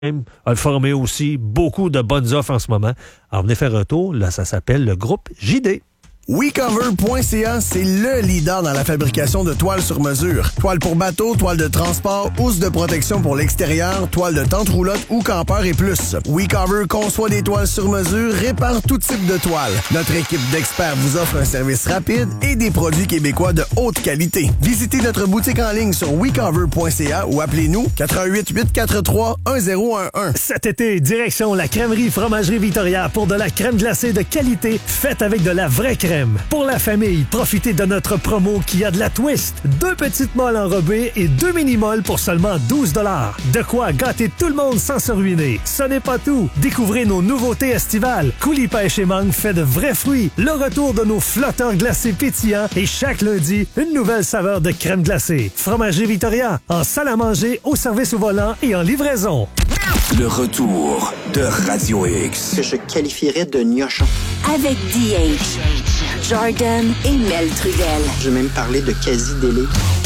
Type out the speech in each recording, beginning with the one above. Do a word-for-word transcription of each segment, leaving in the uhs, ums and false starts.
Alfa Romeo aussi, beaucoup de bonnes offres en ce moment. Alors venez faire un tour, là ça s'appelle le groupe J D. WeCover point C A, c'est le leader dans la fabrication de toiles sur mesure. Toiles pour bateau, toiles de transport, housses de protection pour l'extérieur, toiles de tente roulotte ou campeur et plus. WeCover conçoit des toiles sur mesure, répare tout type de toiles. Notre équipe d'experts vous offre un service rapide et des produits québécois de haute qualité. Visitez notre boutique en ligne sur WeCover point C A ou appelez-nous quatre un huit, huit quatre trois, un zéro un un. Cet été, direction la crèmerie Fromagerie Victoria pour de la crème glacée de qualité faite avec de la vraie crème. Pour la famille, profitez de notre promo qui a de la twist. Deux petites molles enrobées et deux mini-molles pour seulement douze dollars. De quoi gâter tout le monde sans se ruiner. Ce n'est pas tout. Découvrez nos nouveautés estivales. Coulis pêche et mangue fait de vrais fruits. Le retour de nos flotteurs glacés pétillants et chaque lundi, une nouvelle saveur de crème glacée. Fromagerie Victoria, en salle à manger, au service au volant et en livraison. Le retour de Radio X. Que je qualifierais de gnochon. Avec D H, Jordan et Mel Trudel. Je vais même parler de quasi-délai.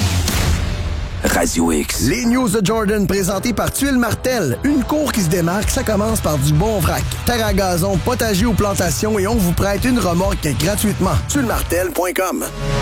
Radio X. Les news de Jordan présentées par Tuile Martel. Une cour qui se démarque, ça commence par du bon vrac. Terre à gazon, potager ou plantation et on vous prête une remorque gratuitement. tuile martel point com.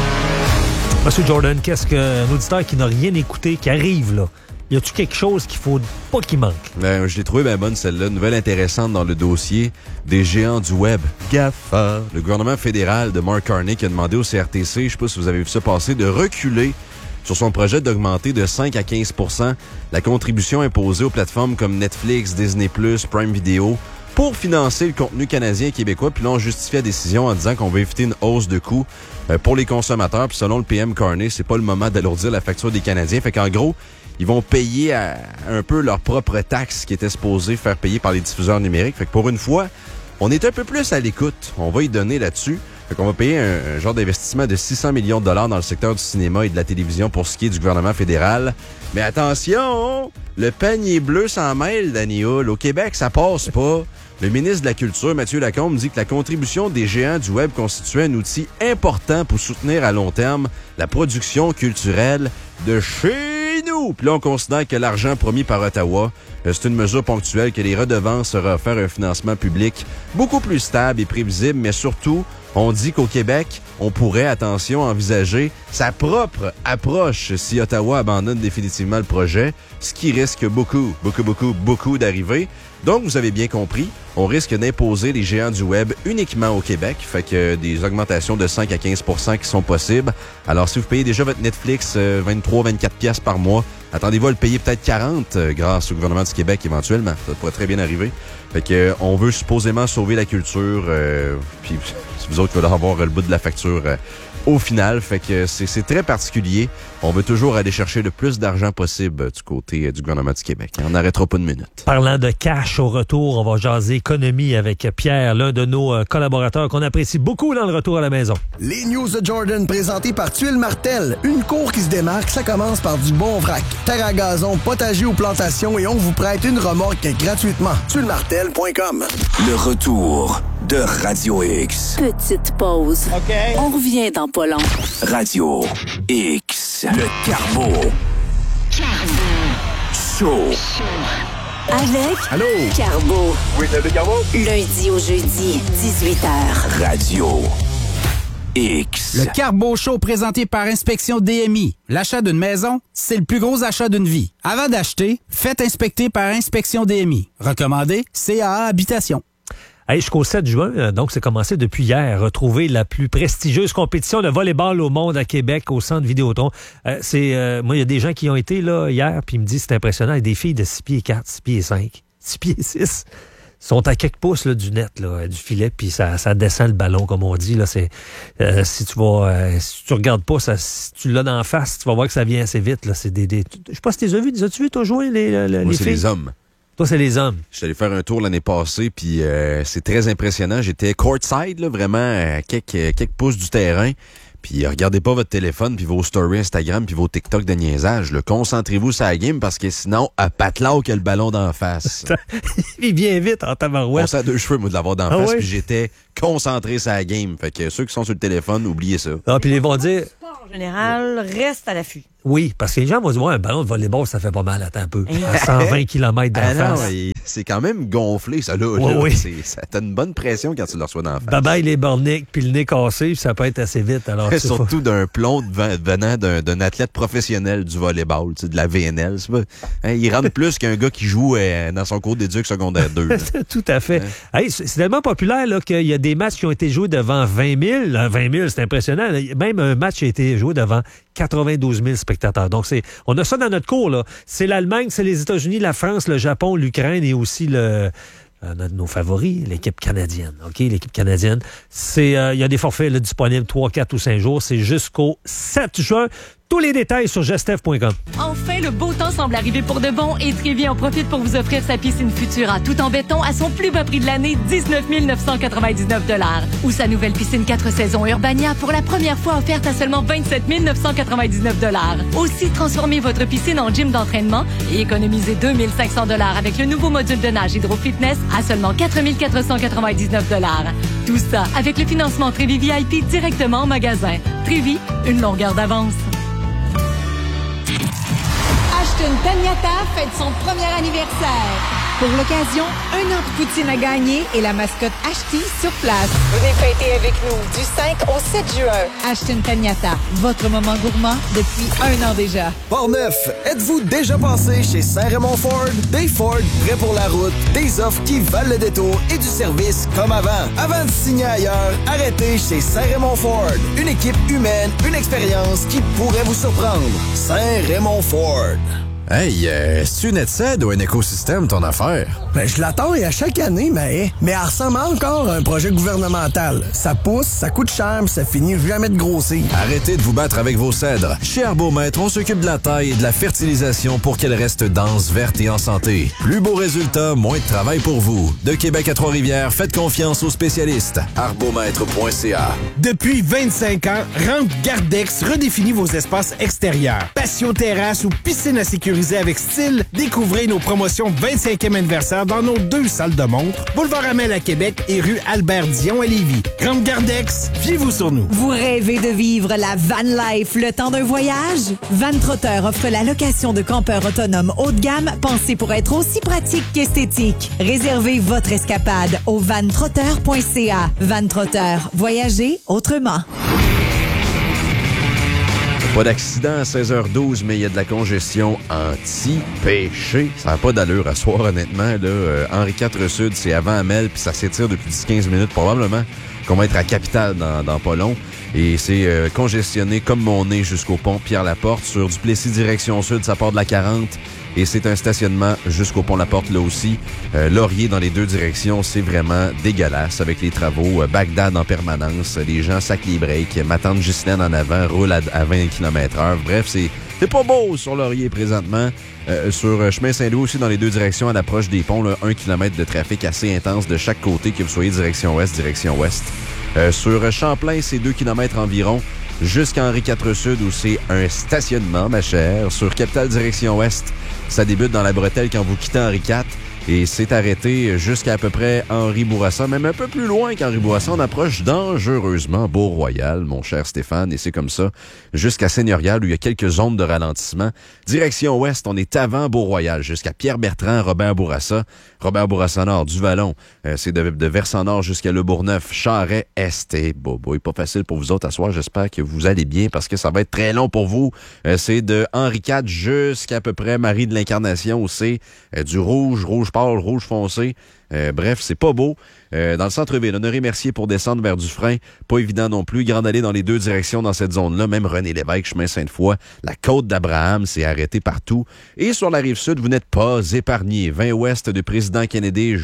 Monsieur Jordan, qu'est-ce qu'un auditeur qui n'a rien écouté, qui arrive là? Y a-tu quelque chose qu'il faut pas qu'il manque? Ben, je l'ai trouvé bien bonne, celle-là. Nouvelle intéressante dans le dossier des géants du web. GAFA. Le gouvernement fédéral de Mark Carney qui a demandé au C R T C, je sais pas si vous avez vu ça passer, de reculer sur son projet d'augmenter de cinq à quinze pour cent la contribution imposée aux plateformes comme Netflix, Disney plus, Prime Video pour financer le contenu canadien et québécois. Puis là, on justifie la décision en disant qu'on veut éviter une hausse de coûts pour les consommateurs. Puis selon le P M Carney, c'est pas le moment d'alourdir la facture des Canadiens. Fait qu'en gros, ils vont payer à, un peu leur propre taxe qui était supposée faire payer par les diffuseurs numériques. Fait que pour une fois, on est un peu plus à l'écoute. On va y donner là-dessus. Fait qu'on va payer un, un genre d'investissement de six cents millions de dollars dans le secteur du cinéma et de la télévision pour ce qui est du gouvernement fédéral. Mais attention, le panier bleu s'en mêle, Danny Hull. Au Québec, ça passe pas. Le ministre de la Culture, Mathieu Lacombe, dit que la contribution des géants du web constituait un outil important pour soutenir à long terme la production culturelle de chez nous. Puis là, on considère que l'argent promis par Ottawa, c'est une mesure ponctuelle, que les redevances seraient offert un financement public beaucoup plus stable et prévisible, mais surtout, on dit qu'au Québec, on pourrait, attention, envisager sa propre approche si Ottawa abandonne définitivement le projet, ce qui risque beaucoup, beaucoup, beaucoup, beaucoup d'arriver. Donc, vous avez bien compris, on risque d'imposer les géants du web uniquement au Québec, fait que des augmentations de cinq à quinze pour cent qui sont possibles. Alors, si vous payez déjà votre Netflix euh, vingt-trois à vingt-quatre piastres par mois, attendez-vous à le payer peut-être quarante euh, grâce au gouvernement du Québec éventuellement. Ça pourrait très bien arriver. Fait que euh, on veut supposément sauver la culture, euh, puis c'est vous autres qui allez avoir le bout de la facture euh, au final. Fait que c'est, c'est très particulier. On veut toujours aller chercher le plus d'argent possible du côté euh, du gouvernement du Québec. On n'arrêtera pas une minute. Parlant de cash au retour, on va jaser économie avec Pierre, l'un de nos euh, collaborateurs qu'on apprécie beaucoup dans le retour à la maison. Les news de Jordan présentées par Tuile Martel. Une cour qui se démarque, ça commence par du bon vrac. Terre à gazon, potager ou plantation et on vous prête une remorque gratuitement. tuile martel point com. Le retour de Radio X. Petite pause. OK. On revient dans pas long. Radio X. Le Carbo. Show. Avec Allô? Carbo. Oui, c'est le Carbo? Lundi au jeudi, dix-huit heures. Radio X. Le Carbo Show présenté par Inspection D M I. L'achat d'une maison, c'est le plus gros achat d'une vie. Avant d'acheter, faites inspecter par Inspection D M I. Recommandé, C A A Habitation. Hey, jusqu'au sept juin, donc c'est commencé depuis hier, retrouver la plus prestigieuse compétition de volleyball au monde à Québec, au Centre Vidéotron. Euh, c'est, euh, moi, il y a des gens qui ont été là hier, puis ils me disent c'est impressionnant, il y a des filles de six pieds quatre, six pieds cinq, six pieds six, sont à quelques pouces là, du net, là, du filet, puis ça, ça descend le ballon, comme on dit. Là, c'est, euh, si tu vas, euh, si tu regardes pas, ça, si tu l'as d'en face, tu vas voir que ça vient assez vite. Là, c'est des, des, je sais pas si tu les as vus, les as-tu vu, toi, jouer les, les, les Moi, filles? c'est les hommes. Toi, c'est les hommes. Je suis allé faire un tour l'année passée, puis euh, c'est très impressionnant. J'étais courtside, là, vraiment à quelques, quelques pouces du terrain. Puis regardez pas votre téléphone, puis vos stories Instagram, puis vos TikTok de niaisage. Là. Concentrez-vous sur la game, parce que sinon, à Patlau qui a le ballon d'en face. Il vient vite en tabarouette. On s'est à deux cheveux, moi, de l'avoir d'en Ah face, oui? puis j'étais concentré sur la game. Fait que ceux qui sont sur le téléphone, oubliez ça. Ah, puis ils vont dire... En général, reste à l'affût. Oui, parce que les gens vont dire, ouais, un ballon de volleyball, ça fait pas mal, attends un peu. À cent vingt kilomètres d'en Ah non, face. il- c'est quand même gonflé, ça, là. Oui, là. oui. C'est- Ça t'as une bonne pression quand tu le reçois d'en face. Bye-bye les borniques, puis le nez cassé, puis ça peut être assez vite. Alors, tu sais pas. Surtout d'un plomb de- venant d'un, d'un athlète professionnel du volleyball, tu sais, de la V N L. C'est pas, hein, il rentre plus qu'un gars qui joue euh, dans son cours d'éduc secondaire deux. là. Tout à fait. Hey, c'est c'est tellement populaire là, qu'il y a des matchs qui ont été joués devant vingt mille. Euh, vingt mille, c'est impressionnant. Même un match a été joué devant quatre-vingt-douze mille spectateurs. Donc, c'est, on a ça dans notre cours. Là. C'est l'Allemagne, c'est les États-Unis, la France, le Japon, l'Ukraine et aussi le... Euh, notre- nos favoris, l'équipe canadienne. OK, l'équipe canadienne. C'est, euh, il y a des forfaits là, disponibles trois, quatre ou cinq jours. C'est jusqu'au sept juin. Tous les détails sur gestef point com. Enfin, le beau temps semble arriver pour de bon et Trévi en profite pour vous offrir sa piscine Futura tout en béton à son plus bas prix de l'année, dix-neuf mille neuf cent quatre-vingt-dix-neuf dollars. Ou sa nouvelle piscine quatre saisons Urbania pour la première fois offerte à seulement vingt-sept mille neuf cent quatre-vingt-dix-neuf dollars. Aussi, transformez votre piscine en gym d'entraînement et économisez deux mille cinq cents dollars avec le nouveau module de nage Hydro Fitness à seulement quatre mille quatre cent quatre-vingt-dix-neuf dollars. Tout ça avec le financement Trévi V I P directement en magasin. Trévi, une longueur d'avance. Ashton Taniata fête son premier anniversaire. Pour l'occasion, un an de poutine à gagner et la mascotte Ashti sur place. Venez fêter avec nous du cinq au sept juin. Ashton Taniata, votre moment gourmand depuis un an déjà. Port-Neuf, êtes-vous déjà passé chez Saint-Raymond Ford? Des Ford prêts pour la route, des offres qui valent le détour et du service comme avant. Avant de signer ailleurs, arrêtez chez Saint-Raymond Ford. Une équipe humaine, une expérience qui pourrait vous surprendre. Saint-Raymond Ford. Hey, euh, c'est une Netsed ou un écosystème, ton affaire? Ben, je l'attends et à chaque année, mais, mais elle ressemble encore à un projet gouvernemental. Ça pousse, ça coûte cher, puis ça finit jamais de grossir. Arrêtez de vous battre avec vos cèdres. Chez Arbomètre, on s'occupe de la taille et de la fertilisation pour qu'elle reste dense, verte et en santé. Plus beau résultat, moins de travail pour vous. De Québec à Trois-Rivières, faites confiance aux spécialistes. arbomètre point c a. Depuis vingt-cinq ans, Rampe Gardex redéfinit vos espaces extérieurs. Patio terrasse ou piscine à sécurité avec style, découvrez nos promotions vingt-cinquième anniversaire dans nos deux salles de montre, Boulevard Amel à Québec et rue Albert-Dion à Lévis. Rampe Gardex, fiez-vous sur nous. Vous rêvez de vivre la van life le temps d'un voyage? Van Trotter offre la location de campeurs autonomes haut de gamme pensés pour être aussi pratique qu'esthétique. Réservez votre escapade au van trotter point c a. Van Trotter, voyagez autrement. Pas d'accident à seize heures douze, mais il y a de la congestion anti-péché. Ça n'a pas d'allure à soir, honnêtement. Là, euh, Henri quatre Sud, c'est avant Amel, puis ça s'étire depuis dix à quinze minutes, probablement, qu'on va être à Capitale dans, dans pas long. Et c'est euh, congestionné comme mon nez jusqu'au pont Pierre-Laporte. Sur Duplessis, direction sud, ça part de la quarante. Et c'est un stationnement jusqu'au pont Laporte, là aussi. Euh, Laurier dans les deux directions, c'est vraiment dégueulasse avec les travaux. Euh, Bagdad en permanence, les gens sacent les breaks. Ma tante Ghislaine en avant roule à, à vingt kilomètres heure. Bref, c'est, c'est pas beau sur Laurier présentement. Euh, sur euh, Chemin Saint-Louis aussi, dans les deux directions, à l'approche des ponts, là, un kilomètre de trafic assez intense de chaque côté, que vous soyez direction ouest, direction ouest. Euh, sur Champlain, c'est deux kilomètres environ. Jusqu'à Henri quatre Sud, où c'est un stationnement, ma chère. Sur Capitale, direction ouest, ça débute dans la bretelle quand vous quittez Henri quatre. Et c'est arrêté jusqu'à à peu près Henri Bourassa, même un peu plus loin qu'Henri Bourassa. On approche dangereusement Beau-Royal, mon cher Stéphane, et c'est comme ça jusqu'à Seigneurial, où il y a quelques zones de ralentissement. Direction ouest, on est avant Beau-Royal, jusqu'à Pierre-Bertrand, Robert Bourassa, Robert Bourassa Nord, du Vallon. Euh, c'est de, de Versant Nord jusqu'à Le Bourgneuf, Charret, Est. Et bobo, pas facile pour vous autres à soir. J'espère que vous allez bien, parce que ça va être très long pour vous. Euh, c'est de Henri quatre jusqu'à à peu près Marie de l'Incarnation, où c'est euh, du rouge, rouge pâle, rouge foncé. Euh, bref, c'est pas beau. Euh, dans le centre-ville, Honoré-Mercier pour descendre vers Dufresne. Pas évident non plus. Grande allée dans les deux directions dans cette zone-là. Même René-Lévesque, chemin Sainte-Foy. La côte d'Abraham, c'est arrêté partout. Et sur la rive sud, vous n'êtes pas épargné. vingt ouest de Président Kennedy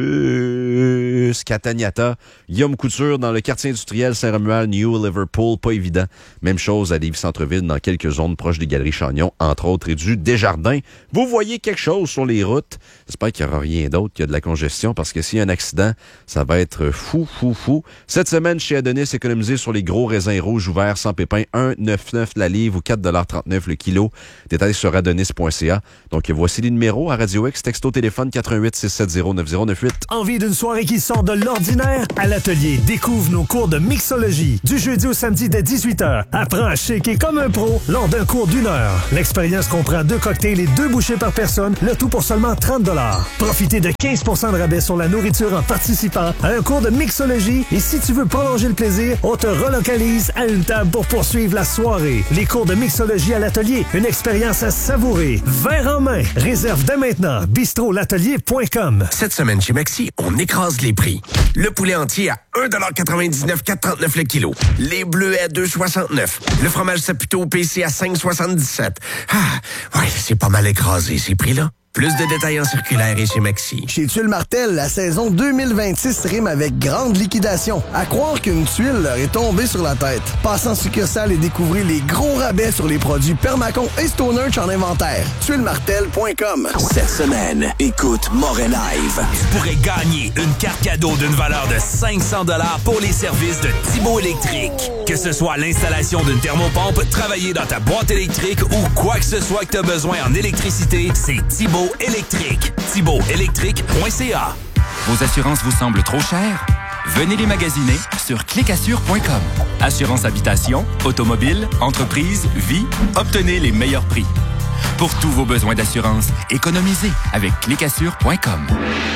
jusqu'à Taniata. Guillaume Couture dans le quartier industriel Saint-Romuald, New Liverpool. Pas évident. Même chose à Lévis-Centreville dans quelques zones proches des Galeries Chagnon, entre autres, et du Desjardins. Vous voyez quelque chose sur les routes. J'espère qu'il n'y aura rien d'autre qu'il y a de la congestion, parce que s'il y a un accident, ça va être fou, fou, fou. Cette semaine, chez Adonis, économisez sur les gros raisins rouges ouverts sans pépins, un virgule quatre-vingt-dix-neuf la livre ou quatre dollars trente-neuf le kilo. Détails sur adonis point c a. Donc, voici les numéros à Radio X, texto téléphone quatre un huit six sept zéro neuf zéro neuf huit. Envie d'une soirée qui sort de l'ordinaire? À l'atelier, découvre nos cours de mixologie. Du jeudi au samedi dès dix-huit heures. Apprends à shaker comme un pro lors d'un cours d'une heure. L'expérience comprend deux cocktails et deux bouchées par personne, le tout pour seulement trente dollars. Profitez de quinze pour cent de rabais sur la nourriture en participant à un cours de mixologie. Et si tu veux prolonger le plaisir, on te relocalise à une table pour poursuivre la soirée. Les cours de mixologie à l'atelier, une expérience à savourer. Verre en main. Réserve dès maintenant. bistrot l'atelier point com. Cette semaine chez Maxi, on écrase les prix. Le poulet entier à un dollar quatre-vingt-dix-neuf, quatre trente-neuf le kilo. Les bleus à deux soixante-neuf. Le fromage Saputo P C à cinq soixante-dix-sept. Ah, ouais, c'est pas mal écrasé ces prix-là. Plus de détails en circulaire et chez Maxi. Chez Tuile Martel, la saison deux mille vingt-six rime avec grande liquidation. À croire qu'une tuile leur est tombée sur la tête. Passez en succursale et découvrez les gros rabais sur les produits Permacon et Stonehurch en inventaire. tuile martel point com. Cette semaine, écoute Moret Live. Tu pourrais gagner une carte cadeau d'une valeur de cinq cents dollars pour les services de Thibaut Électrique. Que ce soit l'installation d'une thermopompe, travailler dans ta boîte électrique ou quoi que ce soit que tu as besoin en électricité, c'est Thibaut Électrique. Thibaut électrique point c a. Vos assurances vous semblent trop chères? Venez les magasiner sur clic assure point com. Assurance habitation, automobile, entreprise, vie, obtenez les meilleurs prix. Pour tous vos besoins d'assurance, économisez avec clic assure point com.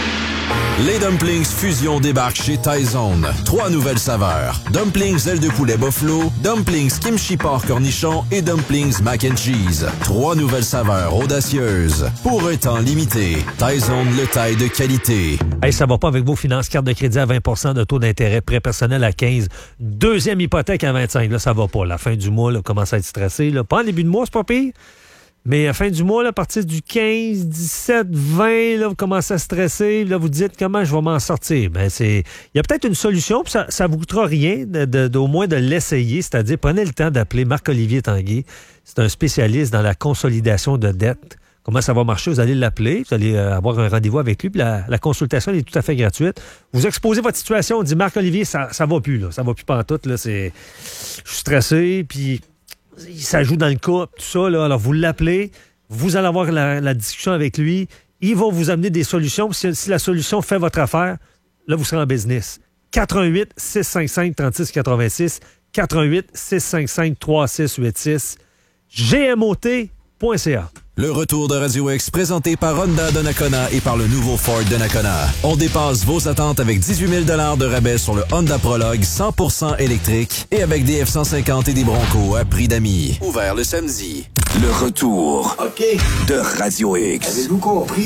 Les Dumplings Fusion débarquent chez Tyzone. Trois nouvelles saveurs. Dumplings ailes de poulet buffalo, Dumplings kimchi porc cornichon et Dumplings mac and cheese. Trois nouvelles saveurs audacieuses. Pour un temps limité. Tyzone, le taille de qualité. Hey, ça va pas avec vos finances, carte de crédit à vingt pour cent de taux d'intérêt, prêt personnel à quinze, deuxième hypothèque à vingt-cinq. Là, ça va pas. La fin du mois, là, commence à être stressé. Là. Pas en début de mois, c'est pas pire. Mais à la fin du mois, là, à partir du quinze, dix-sept, vingt, là, vous commencez à stresser. Là, vous dites comment je vais m'en sortir. Ben, c'est, il y a peut-être une solution, puis ça, ça vous coûtera rien de, de, d'au moins de l'essayer. C'est-à-dire, prenez le temps d'appeler Marc-Olivier Tanguay. C'est un spécialiste dans la consolidation de dettes. Comment ça va marcher? Vous allez l'appeler, vous allez avoir un rendez-vous avec lui, puis la, la consultation est tout à fait gratuite. Vous exposez votre situation, on dit Marc-Olivier, ça, ça va plus, là. Ça va plus pantoute, là. C'est, je suis stressé, puis ça joue dans le couple, tout ça, là. Alors, vous l'appelez, vous allez avoir la, la discussion avec lui. Il va vous amener des solutions. Si, si la solution fait votre affaire, là, vous serez en business. quatre un huit, six cinq cinq, trois six huit six, quatre un huit, six cinq cinq, trois six huit six, g m o t point c a. Le retour de Radio X présenté par Honda de Nakona et par le nouveau Ford de Nakona. On dépasse vos attentes avec dix-huit mille dollars de rabais sur le Honda Prologue cent pour cent électrique et avec des F cent cinquante et des Bronco à prix d'amis. Ouvert le samedi. Le retour OK. de Radio X. Avez-vous compris?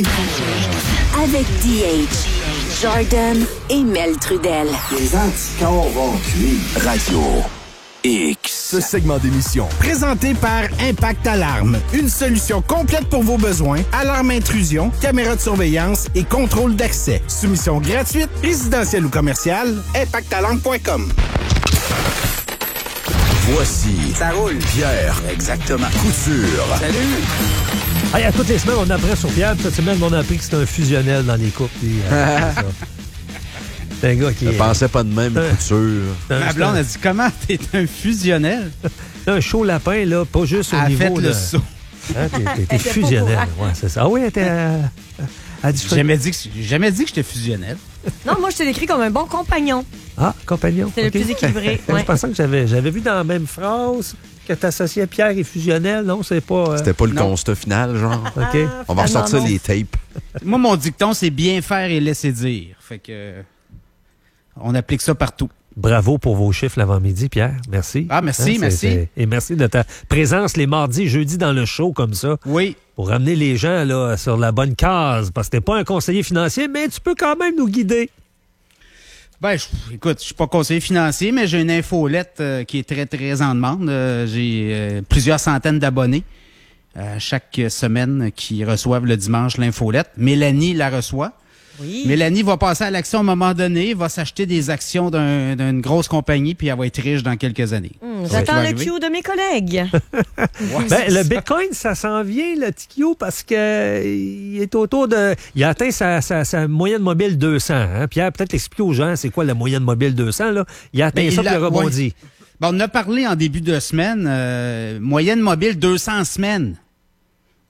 Avec D H, Jordan et Mel Trudel. Les anticorps vont cuire. Radio X. Ce segment d'émission, présenté par Impact Alarme, une solution complète pour vos besoins, alarme intrusion, caméra de surveillance et contrôle d'accès. Soumission gratuite, résidentielle ou commerciale, impact alarme point com. Voici Ça roule. Pierre Exactement. Couture. Salut. Hey, à toutes les semaines, on apprend sur Pierre. Cette semaine, on a appris que c'était un fusionnel dans les couples. Puis, euh, c'est un gars qui... Je pensais pas de même, Couture. Ma blonde a dit, comment t'es un fusionnel? Un chaud lapin, là, pas juste au Elle niveau... a fait de... le saut. Hein, t'es, t'es fusionnel, ouais, c'est ça. Ah oui, elle était... Euh, J'ai jamais dit que j'ai jamais dit que j'étais fusionnel. Non, moi, je t'ai décrit comme un bon compagnon. Ah, compagnon. C'est okay. le plus équilibré. Ouais. Je pensais que j'avais, j'avais vu dans la même phrase que t'associais Pierre et fusionnel. Non, c'est pas... Euh... C'était pas le non. constat final, genre. OK. On va ressortir les tapes. Moi, mon dicton, c'est bien faire et laisser dire. Fait que... On applique ça partout. Bravo pour vos chiffres l'avant-midi, Pierre. Merci. Ah, merci, hein, merci. C'est... Et merci de ta présence les mardis et jeudis dans le show comme ça. Oui. Pour ramener les gens là, sur la bonne case. Parce que t'es pas un conseiller financier, mais tu peux quand même nous guider. Ben, je, écoute, je suis pas conseiller financier, mais j'ai une infolette euh, qui est très, très en demande. Euh, j'ai euh, plusieurs centaines d'abonnés euh, chaque semaine qui reçoivent le dimanche l'infolette. Mélanie la reçoit. Oui. Mélanie va passer à l'action à un moment donné, va s'acheter des actions d'un, d'une grosse compagnie, puis elle va être riche dans quelques années. Mmh, j'attends le Q de mes collègues. Ouais. Ben, le Bitcoin, ça s'en vient, le T Q, parce que il est autour de... Il a atteint sa, sa, sa moyenne mobile deux cents. Hein? Pierre, peut-être expliquer aux gens c'est quoi la moyenne mobile deux cents. Là. Il a atteint ben, ça, puis il a rebondi. Ouais. Ben, on en a parlé en début de semaine. Euh, moyenne mobile deux cents semaines.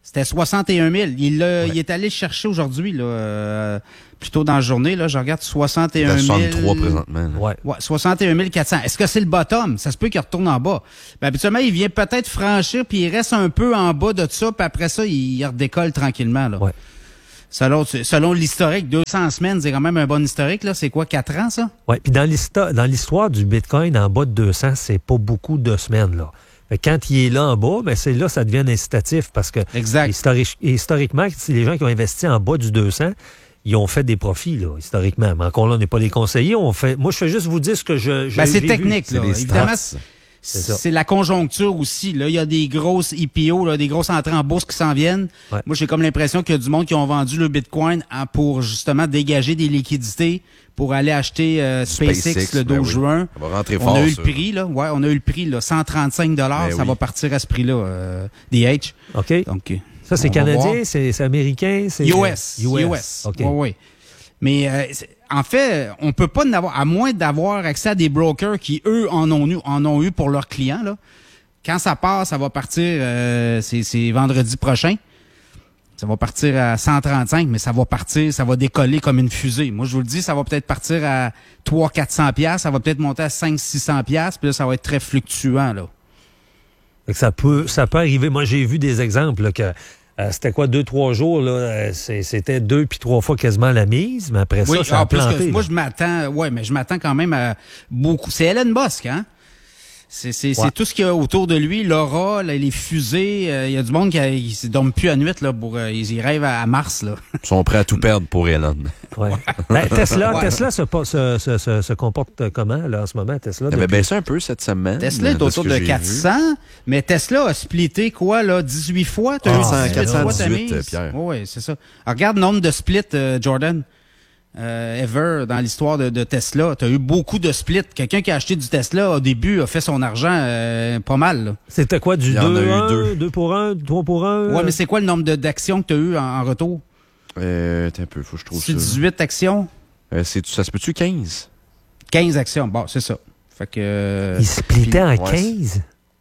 C'était soixante et un mille. Il, ouais. il est allé le chercher aujourd'hui, là, euh, plutôt dans la journée. Là, je regarde soixante et un mille. soixante-trois présentement. Ouais. ouais, soixante et un mille quatre cents. Est-ce que c'est le bottom? Ça se peut qu'il retourne en bas. Ben, habituellement, il vient peut-être franchir, puis il reste un peu en bas de ça, puis après ça, il, il redécolle tranquillement. Là. Ouais. Selon, selon l'historique, deux cents semaines, c'est quand même un bon historique. Là. C'est quoi, quatre ans, ça? Oui, puis dans l'histoire, dans l'histoire du Bitcoin, en bas de deux cents, c'est pas beaucoup de semaines, là. Fait que quand il est là en bas, ben c'est là ça devient incitatif parce que exact. Historique, historiquement, les gens qui ont investi en bas du deux cents, ils ont fait des profits, là, historiquement. Mais encore là, on n'est pas les conseillers. On fait, moi, je fais juste vous dire ce que je j'ai ben, c'est j'ai technique, vu. là. C'est évidemment, c'est, c'est la conjoncture aussi. Là, il y a des grosses I P O, là, des grosses entrées en bourse qui s'en viennent. Ouais. Moi, j'ai comme l'impression qu'il y a du monde qui ont vendu le Bitcoin pour justement dégager des liquidités pour aller acheter euh, SpaceX, SpaceX le douze juin. Oui. Ça va rentrer on fort, a eu ça. le prix, là. Ouais, on a eu le prix, là. cent trente-cinq dollars, ça oui. va partir à ce prix-là, euh, D H. OK. Donc, ça, c'est canadien, c'est, c'est américain, c'est... U S. U S. U S. OK. Oui, oui. Mais euh, en fait, on peut pas en avoir, à moins d'avoir accès à des brokers qui, eux, en ont eu, en ont eu pour leurs clients, là. Quand ça part, ça va partir, euh, c'est, c'est vendredi prochain. Ça va partir à cent trente-cinq, mais ça va partir, ça va décoller comme une fusée. Moi, je vous le dis, ça va peut-être partir à trois cents à quatre cents piastres, ça va peut-être monter à cinq cents à six cents piastres, puis là, ça va être très fluctuant, là. Fait que ça peut, ça peut arriver. Moi, j'ai vu des exemples, là, que euh, c'était quoi, deux, trois jours, là, euh, c'est, c'était deux puis trois fois quasiment la mise, mais après oui, ça, ça a planté. Que, moi, je m'attends, ouais, mais je m'attends quand même à beaucoup. C'est Elon Musk, hein? C'est, c'est, ouais. c'est tout ce qu'il y a autour de lui, l'aura, là, les fusées. Il euh, y a du monde qui ne dorme plus à nuit, là, pour, euh, ils, ils rêvent à, à Mars, là. Ils sont prêts à tout perdre pour Elon. Ouais. Ben, Tesla, ouais. Tesla se, se, se, se, se comporte comment, là, en ce moment, Tesla? Il avait baissé un peu cette semaine. Tesla est autour de quatre cents, vu. Mais Tesla a splitté quoi, là, dix-huit fois? T'as ah, eu quatre cent dix-huit, Pierre. Oui, c'est ça. Alors, regarde le nombre de splits, euh, Jordan. Euh, ever dans l'histoire de, de Tesla. Tu as eu beaucoup de splits. Quelqu'un qui a acheté du Tesla au début a fait son argent euh, pas mal. Là. C'était quoi, du deux, deux pour un, trois pour un? Ouais, mais c'est quoi le nombre de, d'actions que tu as eu en, en retour? Euh, t'es un peu, faut que je trouve c'est ça. C'est dix-huit actions? Euh, c'est, ça se peut-tu quinze? quinze actions, bon, c'est ça. Fait que... Euh, Il splittait en quinze?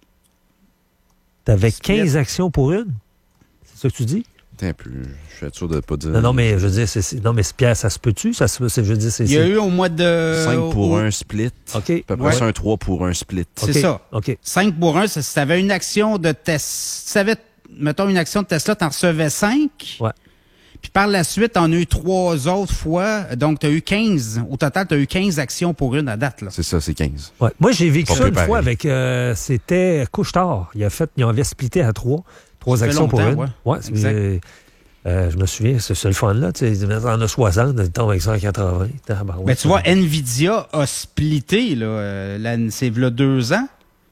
T'avais quinze actions pour une? C'est ça que tu dis? Un peu, je suis sûr de ne pas dire. Non, non, mais je veux dire, c'est, c'est, non, mais Pierre, ça se peut-tu? Ça se, c'est, je veux dire, c'est, Il y a c'est... eu au mois de... cinq pour au... un split. OK. Puis après ouais. ça, un trois pour un split. C'est okay. ça. OK. cinq pour un, si tu avais une action de Tesla, si tu avais, mettons, une action de Tesla, tu en recevais cinq. Ouais. Puis par la suite, tu en as eu trois autres fois. Donc, tu as eu quinze. Au total, tu as eu quinze actions pour une à date, là. C'est ça, c'est quinze. Ouais. Moi, j'ai vécu Pas ça une pareil. fois avec... Euh, c'était Couche-Tard. Il a fait... Il avait splitté à trois. Trois ça actions pour une. Ouais, ouais exact. Euh, euh, je me souviens, c'est ce le fun-là. Tu sais, on a soixante, on tombe avec cent quatre-vingts. Ah, ben, ouais, ben, tu vois, Nvidia a splitté, là, euh, là c'est là deux ans.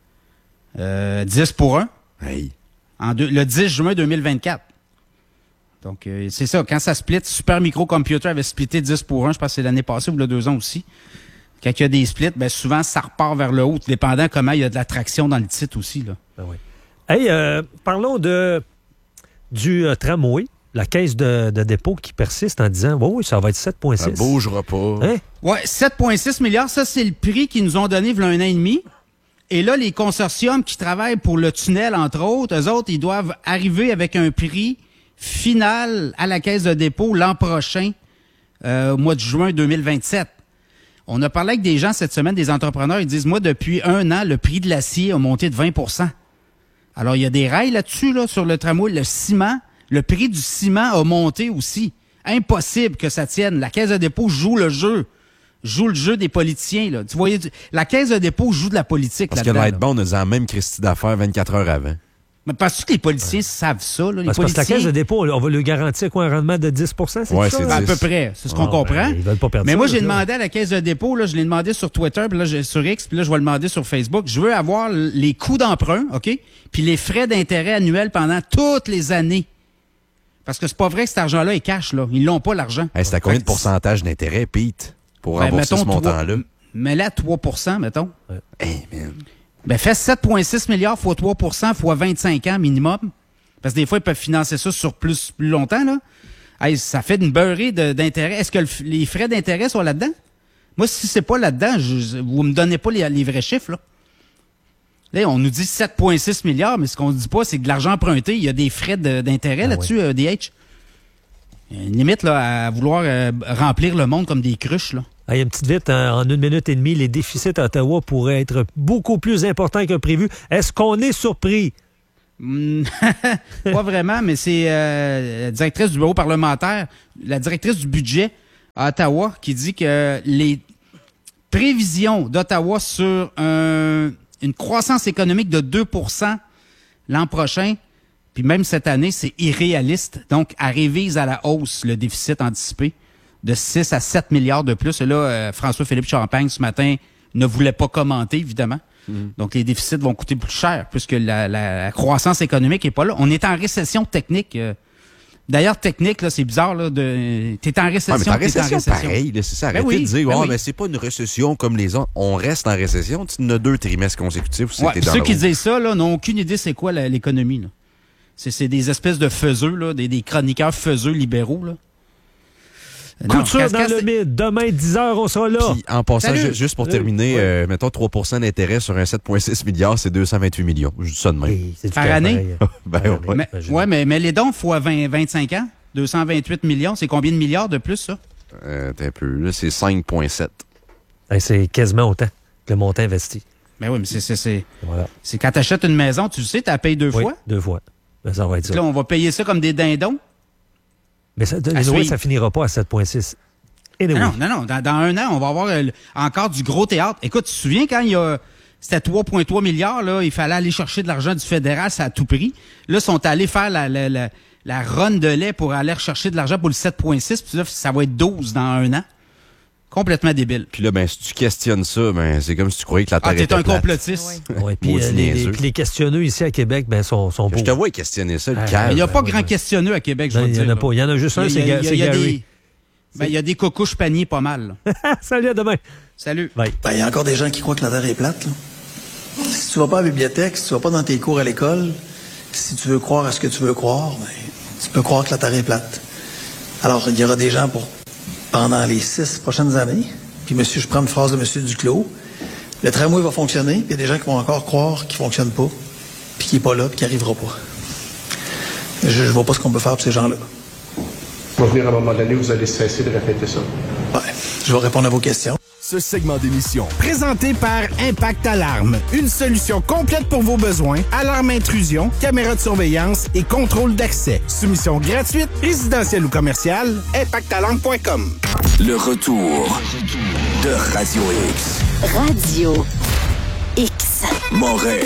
Euh, dix pour un. Hey. En deux, le dix juin deux mille vingt-quatre. Donc, euh, c'est ça. Quand ça split, Super Microcomputer avait splitté dix pour un, je pense que c'est l'année passée ou il y a deux ans aussi. Quand il y a des splits, ben souvent, ça repart vers le haut, dépendant comment il y a de la traction dans le titre aussi, là. Ben oui. Hey, euh, parlons de du euh, tramway, la caisse de, de dépôt qui persiste en disant oh, oui, ça va être sept virgule six. Ça bougera pas. Hein? Oui, sept virgule six milliards, ça, c'est le prix qu'ils nous ont donné il y a un an et demi. Et là, les consortiums qui travaillent pour le tunnel, entre autres, eux autres, ils doivent arriver avec un prix final à la caisse de dépôt l'an prochain, euh, au mois de juin deux mille vingt-sept. On a parlé avec des gens cette semaine, des entrepreneurs, ils disent, moi, depuis un an, le prix de l'acier a monté de vingt pour cent. Alors, il y a des rails là-dessus, là, sur le tramway, le ciment. Le prix du ciment a monté aussi. Impossible que ça tienne. La caisse de dépôt joue le jeu. Joue le jeu des politiciens, là. Tu voyais, la caisse de dépôt joue de la politique Parce là-dedans. que Lightbound a dit la même Christie d'affaires vingt-quatre heures avant. Mais parce que les politiciens ouais. savent ça, là, les parce, politiciens... parce que la caisse de dépôt, on va lui garantir quoi, un rendement de dix pour cent, c'est ouais, ça? C'est à peu près, c'est ce qu'on oh, comprend. Ben, ils veulent pas perdre mais ça, moi, là, j'ai ça. demandé à la caisse de dépôt, là, je l'ai demandé sur Twitter, puis là, j'ai, sur X, puis là, je vais le demander sur Facebook. Je veux avoir les coûts d'emprunt, OK? Puis les frais d'intérêt annuels pendant toutes les années. Parce que c'est pas vrai que cet argent-là est cash, là. Ils l'ont pas, l'argent. Hey, c'est à combien de pourcentage d'intérêt, Pete, pour ben, rembourser mettons, ce montant-là? Mais là, trois pour cent, mettons. Ouais. Hey, man. Ben, fais sept virgule six milliards fois trois pour cent fois vingt-cinq ans minimum. Parce que des fois, ils peuvent financer ça sur plus, plus longtemps, là. Hey, ça fait une beurrée de, d'intérêt. Est-ce que le, les frais d'intérêt sont là-dedans? Moi, si c'est pas là-dedans, je, vous me donnez pas les, les vrais chiffres, là. Là, on nous dit sept virgule six milliards, mais ce qu'on ne dit pas, c'est que de l'argent emprunté, il y a des frais de, d'intérêt ah, là-dessus, oui. euh, D H. Il y a une limite là, à vouloir euh, remplir le monde comme des cruches. Là. Ah, il y a une petite vite, hein, en une minute et demie, les déficits à Ottawa pourraient être beaucoup plus importants que prévu. Est-ce qu'on est surpris? Pas vraiment, mais c'est euh, la directrice du bureau parlementaire, la directrice du budget à Ottawa, qui dit que les prévisions d'Ottawa sur un, une croissance économique de deux pour cent l'an prochain, puis même cette année, c'est irréaliste. Donc, elle révise à la hausse le déficit anticipé de six à sept milliards de plus. Et là, euh, François-Philippe Champagne, ce matin, ne voulait pas commenter, évidemment. Mmh. Donc, les déficits vont coûter plus cher puisque la, la, la croissance économique est pas là. On est en récession technique. Euh, D'ailleurs, technique, là, c'est bizarre, là, de, t'es en récession, ouais, mais t'es en récession, en récession. Pareil, là, c'est ça. Arrêtez ben oui, de dire, ben oh, oui. mais c'est pas une récession comme les autres. On reste en récession. Tu n'as deux trimestres consécutifs. Ouais, ceux qui disent ça, là, n'ont aucune idée c'est quoi la, l'économie, là. C'est, c'est des espèces de faiseux, là, des, des chroniqueurs faiseux libéraux, là. Coup de sueur dans le mid. Demain, dix heures, on sera là. Puis, en passant, ju- juste pour terminer, ouais. euh, mettons trois pour cent d'intérêt sur un sept virgule six milliards, c'est deux cent vingt-huit millions. Je dis ça de même. Oui, c'est par année? ben, ouais. Ouais, mais, ouais, mais, mais les dons fois vingt, vingt-cinq ans, deux cent vingt-huit millions, c'est combien de milliards de plus, ça? Euh, t'es un peu, là, c'est cinq virgule sept. Ben, c'est quasiment autant que le montant investi. Ben oui, mais c'est, c'est, c'est, voilà. c'est quand t'achètes une maison, tu le sais, t'as payé deux oui, fois? deux fois. Ben, ça va être ça. Là, on va payer ça comme des dindons? Mais ça, anyway, ça finira pas à sept virgule six. Anyway. Non, non, non. Dans, dans un an, on va avoir euh, encore du gros théâtre. Écoute, tu te souviens quand il y a... C'était trois virgule trois milliards, là, il fallait aller chercher de l'argent du fédéral, ça a tout pris. Là, ils sont allés faire la, la, la, la run de lait pour aller rechercher de l'argent pour le sept virgule six, puis là, ça va être douze dans un an. Complètement débile. Puis là, ben, si tu questionnes ça, ben, c'est comme si tu croyais que la Terre ah, t'es était un plate. complotiste. Oui. Ouais, puis euh, les, les, les questionneux ici à Québec, ben, sont, sont beaux. Je te vois questionner ça, le ah, calme. Il n'y a pas ben, grand ouais. questionneux à Québec, je veux dire. Il n'y en a pas. Il y en a juste un, c'est, c'est Gary. Ben, il y a des cocouches paniers pas mal. Salut, à demain. Salut. Bye. Ben, il y a encore des gens qui croient que la Terre est plate, là. Si tu vas pas à la bibliothèque, si tu vas pas dans tes cours à l'école, si tu veux croire à ce que tu veux croire, ben, tu peux croire que la Terre est plate. Alors, il y aura des gens pour, pendant les six prochaines années, puis monsieur, je prends une phrase de monsieur Duclos, le tramway va fonctionner, puis il y a des gens qui vont encore croire qu'il fonctionne pas, puis qu'il est pas là, puis qu'il arrivera pas. Je, je vois pas ce qu'on peut faire pour ces gens-là. Va venir à un moment donné, vous allez cesser de répéter ça. Ouais, je vais répondre à vos questions. Ce segment d'émission, présenté par Impact Alarme, une solution complète pour vos besoins, alarme intrusion, caméra de surveillance et contrôle d'accès. Soumission gratuite, résidentielle ou commerciale, impact alarme point com. Le retour de Radio X. Radio X. Moret.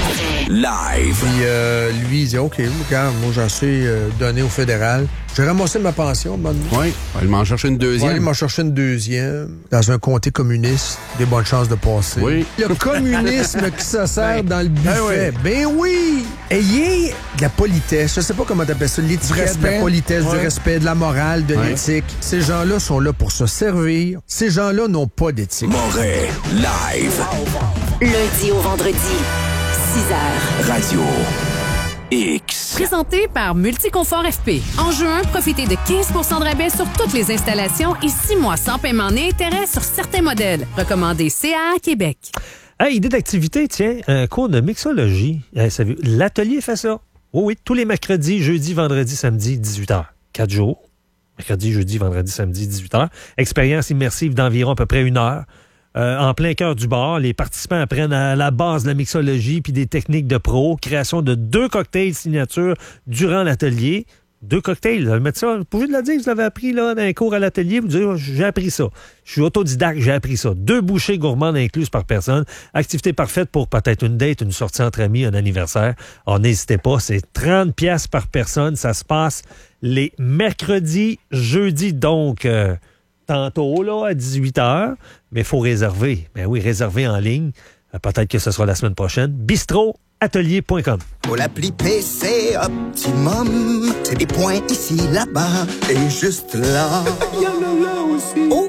Live. Puis euh, lui, il dit, OK, regarde, moi, j'en suis euh, donné au fédéral. J'ai ramassé ma pension, bonne Oui, il m'en chercher une deuxième. Oui, il m'en chercher une deuxième. Dans un comté communiste, des bonnes chances de passer. Oui. Le communisme qui se sert ben, dans le buffet. Ben oui. Ben oui. Ayez de la politesse. Je sais pas comment t'appelles ça. L'étiquette, de la politesse, ouais. du respect, de la morale, de ouais. l'éthique. Ces gens-là sont là pour se servir. Ces gens-là n'ont pas d'éthique. Moret. Live. Lundi au vendredi. six heures. Radio X. Présenté par Multiconfort F P. En juin, profitez de quinze pour cent de rabais sur toutes les installations et six mois sans paiement ni intérêt sur certains modèles. Recommandé C A A Québec. Hey, idée d'activité, tiens, un cours de mixologie. Hey, ça veut... L'atelier fait ça. Oui, oui, tous les mercredis, jeudi, vendredi, samedi, dix-huit heures. Quatre jours. Mercredi, jeudi, vendredi, samedi, dix-huit heures. Expérience immersive d'environ à peu près une heure. Euh, en plein cœur du bar, les participants apprennent à la base de la mixologie puis des techniques de pro, création de deux cocktails signature durant l'atelier. Deux cocktails, le mettre ça, vous pouvez le dire, vous l'avez appris là, dans un cours à l'atelier, vous dites, j'ai appris ça. Je suis autodidacte, j'ai appris ça. Deux bouchées gourmandes incluses par personne. Activité parfaite pour peut-être une date, une sortie entre amis, un anniversaire. Alors, n'hésitez pas, c'est trente piastres par personne. Ça se passe les mercredis, jeudis, donc... Euh, tantôt, là, à dix-huit heures, mais il faut réserver. Ben oui, réserver en ligne. Peut-être que ce sera la semaine prochaine. bistro atelier point com. Pour l'appli P C Optimum, c'est des points ici, là-bas et juste là. Il y en a là aussi. Oh que oui!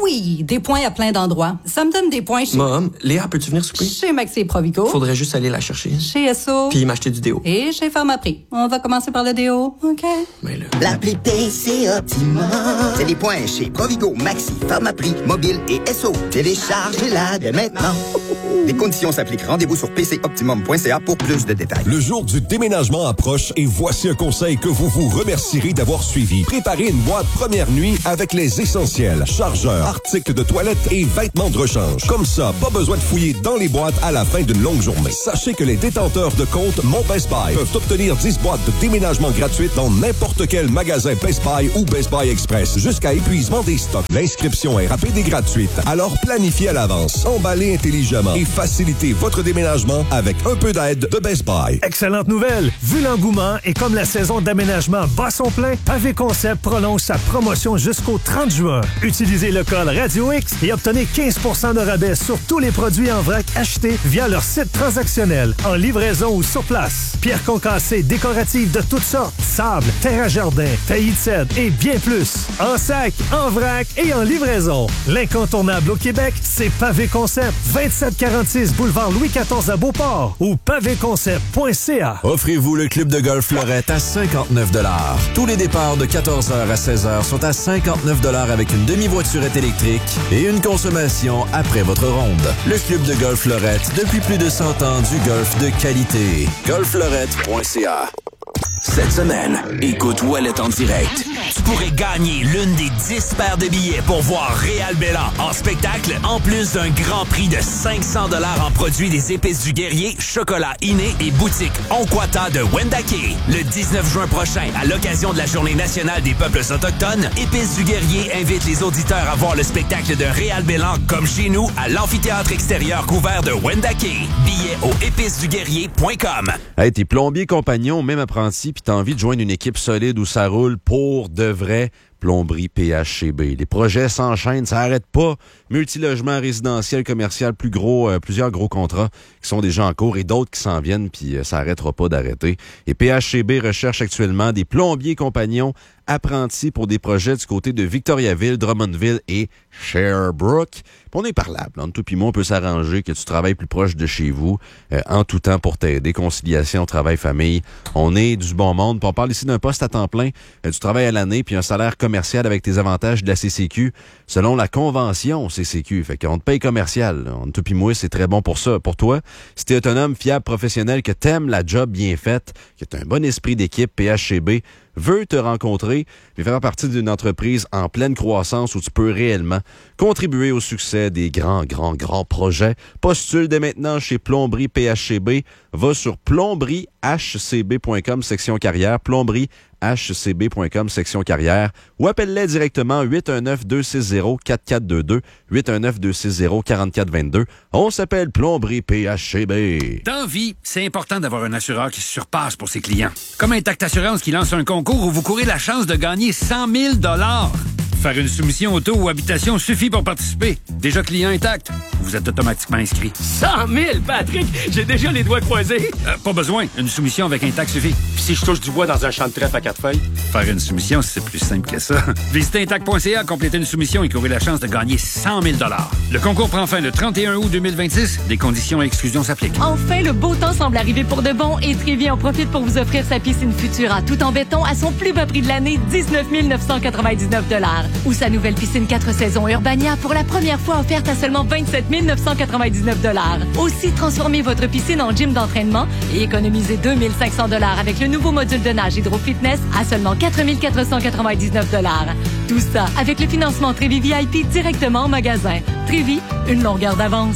oui, des points à plein d'endroits. Ça me donne des points chez... Mom, Léa, peux-tu venir souper? Chez Maxi et Provigo. Faudrait juste aller la chercher. Chez S O. Puis m'acheter du déo. Et chez Pharmaprix. On va commencer par le déo, OK? Mais là... L'appli P C Optimum. C'est des points chez Provigo, Maxi, Pharmaprix, Mobile et S O. Téléchargez-la dès maintenant. Les conditions s'appliquent. Rendez-vous sur p c optimum point c a pour plus de détails. Le jour du déménagement approche et voici un conseil que vous vous remercierez d'avoir suivi. Préparez une boîte première nuit avec les essentiels. Chargeurs, articles de toilette et vêtements de rechange. Comme ça, pas besoin de fouiller dans les boîtes à la fin d'une longue journée. Sachez que les détenteurs de compte Mon Best Buy peuvent obtenir dix boîtes de déménagement gratuites dans n'importe quel magasin Best Buy ou Best Buy Express jusqu'à épuisement des stocks. L'inscription est rapide et gratuite. Alors planifiez à l'avance, emballez intelligemment et facilitez votre déménagement avec un peu d'aide de Best Buy. Excellente nouvelle! Vu l'engouement et comme la saison d'aménagement bat son plein, Pavé Concept prolonge sa promotion jusqu'au trente juin. Utilisez le code Radio X et obtenez quinze pour cent de rabais sur tous les produits en vrac achetés via leur site transactionnel, en livraison ou sur place. Pierres concassées décoratives de toutes sortes, sable, terre à jardin, taillis de cèdre et bien plus. En sac, en vrac et en livraison. L'incontournable au Québec, c'est Pavé Concept. vingt-sept quarante-six boulevard Louis quatorze à Beauport ou pavé concept point c a. Offrez-vous le club de golf Fleurette à cinquante-neuf dollars. Tous les départs de quatorze heures à seize heures sont à cinquante-neuf dollars avec une demi-voiturette électrique et une consommation après votre ronde. Le club de golf Fleurette, depuis plus de cent ans du golf de qualité. golf fleurette point c a. Cette semaine, écoute Ouellet en direct. Tu pourrais gagner l'une des dix paires de billets pour voir Réal Bélan en spectacle, en plus d'un grand prix de cinq cents dollars en produits des Épices du Guerrier, chocolat inné et boutique Onkwata de Wendake. Le dix-neuf juin prochain, à l'occasion de la Journée nationale des peuples autochtones, Épices du Guerrier invite les auditeurs à voir le spectacle de Réal Bélan comme chez nous à l'amphithéâtre extérieur couvert de Wendake. Billets au épices du guerrier point com. Hey, t'es plombier compagnon, même apprenti, puis t'as envie de joindre une équipe solide où ça roule pour de vrai. Plomberie P H C B. Les projets s'enchaînent, ça n'arrête pas. Multilogement résidentiel, commercial, plus gros, euh, plusieurs gros contrats qui sont déjà en cours et d'autres qui s'en viennent, puis euh, ça n'arrêtera pas d'arrêter. Et P H C B recherche actuellement des plombiers compagnons apprentis pour des projets du côté de Victoriaville, Drummondville et Sherbrooke. Puis on est parlable. Entre toi et moi, on peut s'arranger que tu travailles plus proche de chez vous euh, en tout temps pour t'aider. Conciliation, travail, famille. On est du bon monde. Puis on parle ici d'un poste à temps plein, euh, du travail à l'année, puis un salaire commercial avec tes avantages de la C C Q selon la convention C C Q. Fait qu'on te paye commercial. Entre toi et moi, c'est très bon pour ça. Pour toi, si t'es autonome, fiable, professionnel, que t'aimes la job bien faite, que t'as un bon esprit d'équipe, P H C B veut te rencontrer et faire partie d'une entreprise en pleine croissance où tu peux réellement contribuer au succès des grands, grands, grands projets. Postule dès maintenant chez Plomberie P H C B. Va sur plomberie h c b point com, section carrière, plomberie h c b point com, section carrière, ou appelle-les directement huit un neuf, deux six zéro, quatre quatre deux deux, huit un neuf, deux six zéro, quatre quatre deux deux. On s'appelle Plomberie P H C B. Dans vie, c'est important d'avoir un assureur qui se surpasse pour ses clients. Comme Intact Assurance qui lance un concours où vous courez la chance de gagner cent mille dollars. Faire une soumission auto ou habitation suffit pour participer. Déjà client Intact, vous êtes automatiquement inscrit. cent mille, Patrick! J'ai déjà les doigts croisés. Euh, pas besoin. Une soumission avec Intact suffit. Puis si je touche du bois dans un champ de trèfle à quatre feuilles? Faire une soumission, c'est plus simple que ça. Visitez intact point c a, complétez une soumission et courez la chance de gagner cent mille dollars. Le concours prend fin le trente et un août deux mille vingt-six. Des conditions et exclusions s'appliquent. Enfin, le beau temps semble arriver pour de bon et Trévi en profite pour vous offrir sa piscine Futura tout en béton à son plus bas prix de l'année, dix-neuf mille neuf cent quatre-vingt-dix-neuf dollars. Ou sa nouvelle piscine quatre saisons Urbania pour la première fois offerte à seulement vingt-sept mille neuf cent quatre-vingt-dix-neuf dollars. Aussi, transformez votre piscine en gym d'entraînement et économisez deux mille cinq cents dollars avec le nouveau module de nage Hydro Fitness à seulement quatre mille quatre cent quatre-vingt-dix-neuf dollars. Tout ça avec le financement Trévi V I P directement en magasin. Trévi, une longueur d'avance.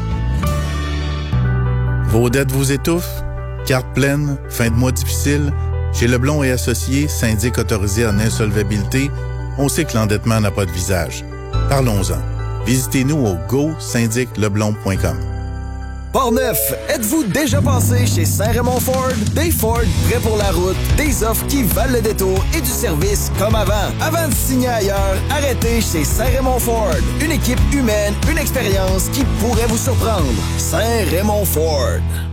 Vos dettes vous étouffent? Carte pleine? Fin de mois difficile? Chez Leblond et Associés, syndic autorisé en insolvabilité, on sait que l'endettement n'a pas de visage. Parlons-en. Visitez-nous au go syndic leblond point com. Portneuf, êtes-vous déjà passé chez Saint-Raymond Ford? Des Ford prêts pour la route, des offres qui valent le détour et du service comme avant. Avant de signer ailleurs, arrêtez chez Saint-Raymond Ford. Une équipe humaine, une expérience qui pourrait vous surprendre. Saint-Raymond Ford.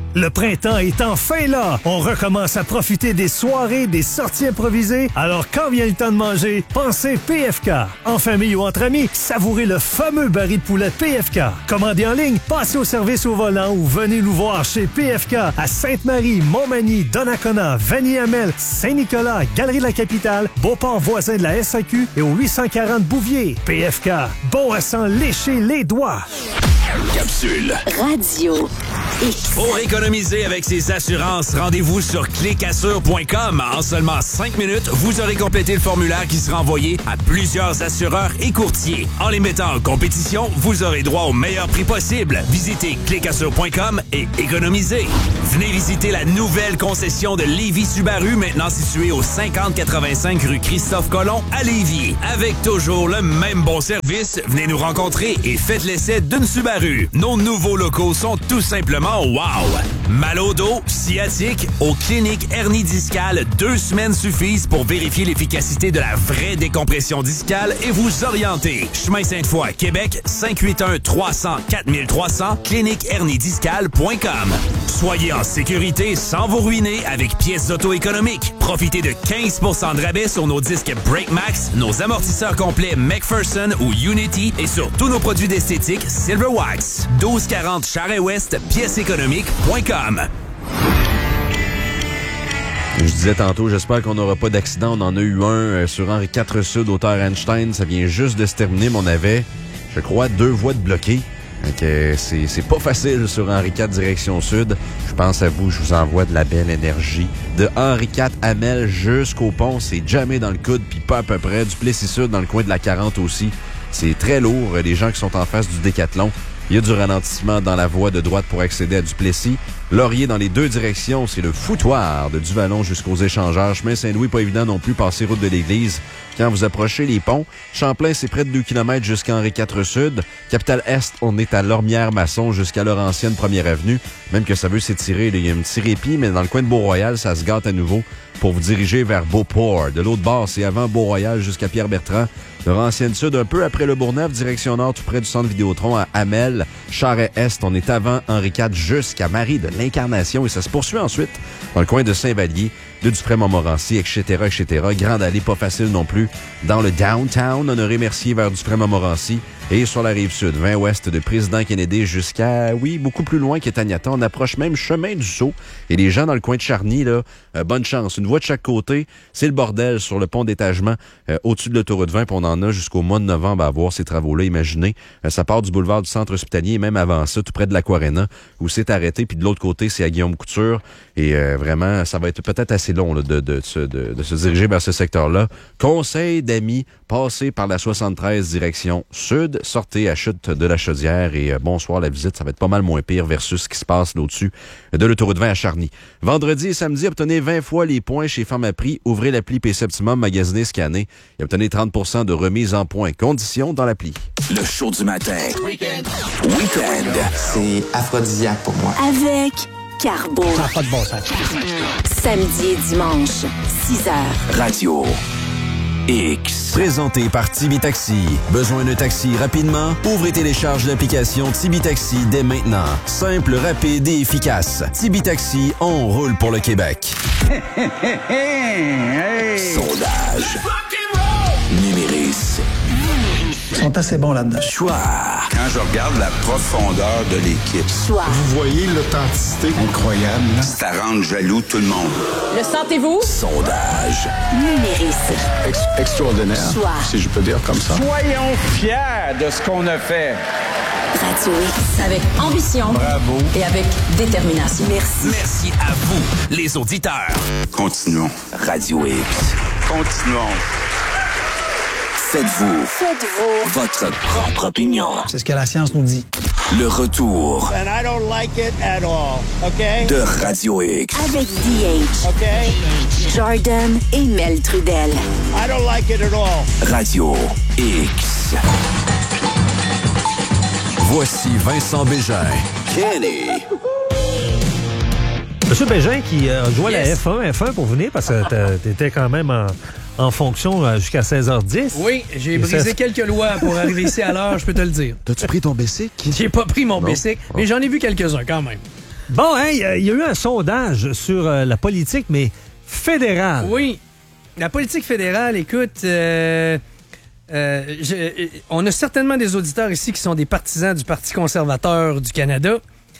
Le printemps est enfin là. On recommence à profiter des soirées, des sorties improvisées. Alors quand vient le temps de manger, pensez P F K. En famille ou entre amis, savourez le fameux baril de poulet P F K. Commandez en ligne, passez au service au volant ou venez nous voir chez P F K à Sainte-Marie, Montmagny, Donnacona, Vanier-Amel, Saint-Nicolas, Galerie de la Capitale, Beauport voisin de la S A Q et au huit cent quarante Bouvier. P F K, bon à s'en lécher les doigts. Capsule. Radio X. Pour économiser avec ses assurances, rendez-vous sur clic assure point com. En seulement cinq minutes, vous aurez complété le formulaire qui sera envoyé à plusieurs assureurs et courtiers. En les mettant en compétition, vous aurez droit au meilleur prix possible. Visitez clic assure point com et économisez. Venez visiter la nouvelle concession de Lévis Subaru, maintenant située au cinquante quatre-vingt-cinq rue Christophe-Colomb à Lévis. Avec toujours le même bon service, venez nous rencontrer et faites l'essai d'une Subaru. Nos nouveaux locaux sont tout simplement wow! Mal au dos, sciatique, aux cliniques hernie discale, deux semaines suffisent pour vérifier l'efficacité de la vraie décompression discale et vous orienter. Chemin Sainte-Foy, Québec, cinq huit un trois cents quatre trois cents, clinique hernie discale point com. Soyez en sécurité sans vous ruiner avec pièces d'auto économiques. Profitez de quinze pour cent de rabais sur nos disques BrakeMax, nos amortisseurs complets McPherson ou Unity et sur tous nos produits d'esthétique Silver Wax. douze quarante Charest-Ouest, pièces économiques point com. Je disais tantôt, j'espère qu'on n'aura pas d'accident. On en a eu un euh, sur Henri quatre Sud, hauteur Einstein. Ça vient juste de se terminer, mais on avait, je crois, deux voies de bloquées. Donc, euh, c'est, c'est pas facile sur Henri quatre direction Sud. Je pense à vous, je vous envoie de la belle énergie. De Henri quatre Amel jusqu'au pont, c'est jamais dans le coude, puis pas à peu près. Du Plessis-Sud dans le coin de la quarante aussi. C'est très lourd. Les gens qui sont en face du Décathlon. Il y a du ralentissement dans la voie de droite pour accéder à Duplessis. Laurier dans les deux directions, c'est le foutoir de Duvalon jusqu'aux échangeurs. Chemin Saint-Louis, pas évident non plus, passer route de l'église. Quand vous approchez les ponts, Champlain, c'est près de deux kilomètres jusqu'à Henri quatre Sud. Capitale-Est, on est à Lormière-Masson jusqu'à Laurentienne première avenue. Même que ça veut s'étirer, il y a un petit répit, mais dans le coin de Beau-Royal, ça se gâte à nouveau pour vous diriger vers Beauport. De l'autre bord, c'est avant Beau-Royal jusqu'à Pierre-Bertrand. Laurentienne Sud, un peu après le Bourgneuf, direction nord, tout près du centre Vidéotron à Hamel. Charest-Est, on est avant Henri quatre jusqu'à Marie de l'Incarnation et ça se poursuit ensuite dans le coin de Saint-Vallier, de Dufresne-Montmorency, et cetera, et cetera. Grande allée, pas facile non plus. Dans le downtown, Honoré-Mercier vers Dufresne-Montmorency et sur la rive sud, vingt ouest de Président Kennedy jusqu'à, oui, beaucoup plus loin qu'Étagnaton. On approche même chemin du Sceau. Et les gens dans le coin de Charny, là, euh, bonne chance. Une voie de chaque côté. C'est le bordel sur le pont d'étagement euh, au-dessus de l'autoroute vingt. Puis on en a jusqu'au mois de novembre à avoir ces travaux-là. Imaginez, euh, ça part du boulevard du Centre hospitalier, même avant ça, tout près de l'Aquarena, où c'est arrêté. Puis de l'autre côté, c'est à Guillaume Couture. Et euh, vraiment, ça va être peut-être assez long là, de, de, de, de, de se diriger vers ce secteur-là. Conseil d'amis, passez par la soixante-treize direction sud, sortez à Chute de la Chaudière et euh, bonsoir, la visite, ça va être pas mal moins pire versus ce qui se passe là-dessus de l'autoroute vingt à Charny. Vendredi et samedi, obtenez vingt fois les points chez Pharmaprix. Ouvrez l'appli P C Optimum, magasinez, scannez et obtenez trente pour cent de remise en points. Conditions dans l'appli. Le show du matin. Week-end. Week-end. C'est aphrodisiaque pour moi. Avec Carbo. Ça n'a pas de bon sens. Samedi et dimanche, six heures. Radio X. Présenté par Tibi Taxi. Besoin d'un taxi rapidement? Ouvrez et télécharge l'application Tibi Taxi dès maintenant. Simple, rapide et efficace. Tibi Taxi, on roule pour le Québec. Sondage. Numéris. Ils sont assez bons là-dedans. Choix. Quand je regarde la profondeur de l'équipe. Choix. Vous voyez l'authenticité incroyable. Là? Ça rend jaloux tout le monde. Le sentez-vous? Sondage. Numéris. Ex- extraordinaire. Choix. Si je peux dire comme ça. Soyons fiers de ce qu'on a fait. Radio X. Avec ambition. Bravo. Et avec détermination. Merci. Merci à vous, les auditeurs. Continuons. Radio X. Continuons. Faites-vous. Faites-vous. Votre propre opinion. C'est ce que la science nous dit. Le retour. And I don't like it at all, okay? De Radio X. Avec D H. Okay? Jordan et Mel Trudel. I don't like it at all. Radio X. Voici Vincent Bégin. Kenny. Monsieur Bégin qui a euh, joué Yes. à la F un, F un pour venir parce que t'étais quand même en, en fonction euh, jusqu'à seize heures dix. Oui, j'ai Et brisé ça- quelques lois pour arriver ici à l'heure, je peux te le dire. T'as-tu pris ton bicycle? J'ai pas pris mon Non. bicycle, mais j'en ai vu quelques-uns quand même. Bon, il hey, y a eu un sondage sur euh, la politique, mais fédérale. Oui. La politique fédérale, écoute, euh, euh, je, on a certainement des auditeurs ici qui sont des partisans du Parti conservateur du Canada.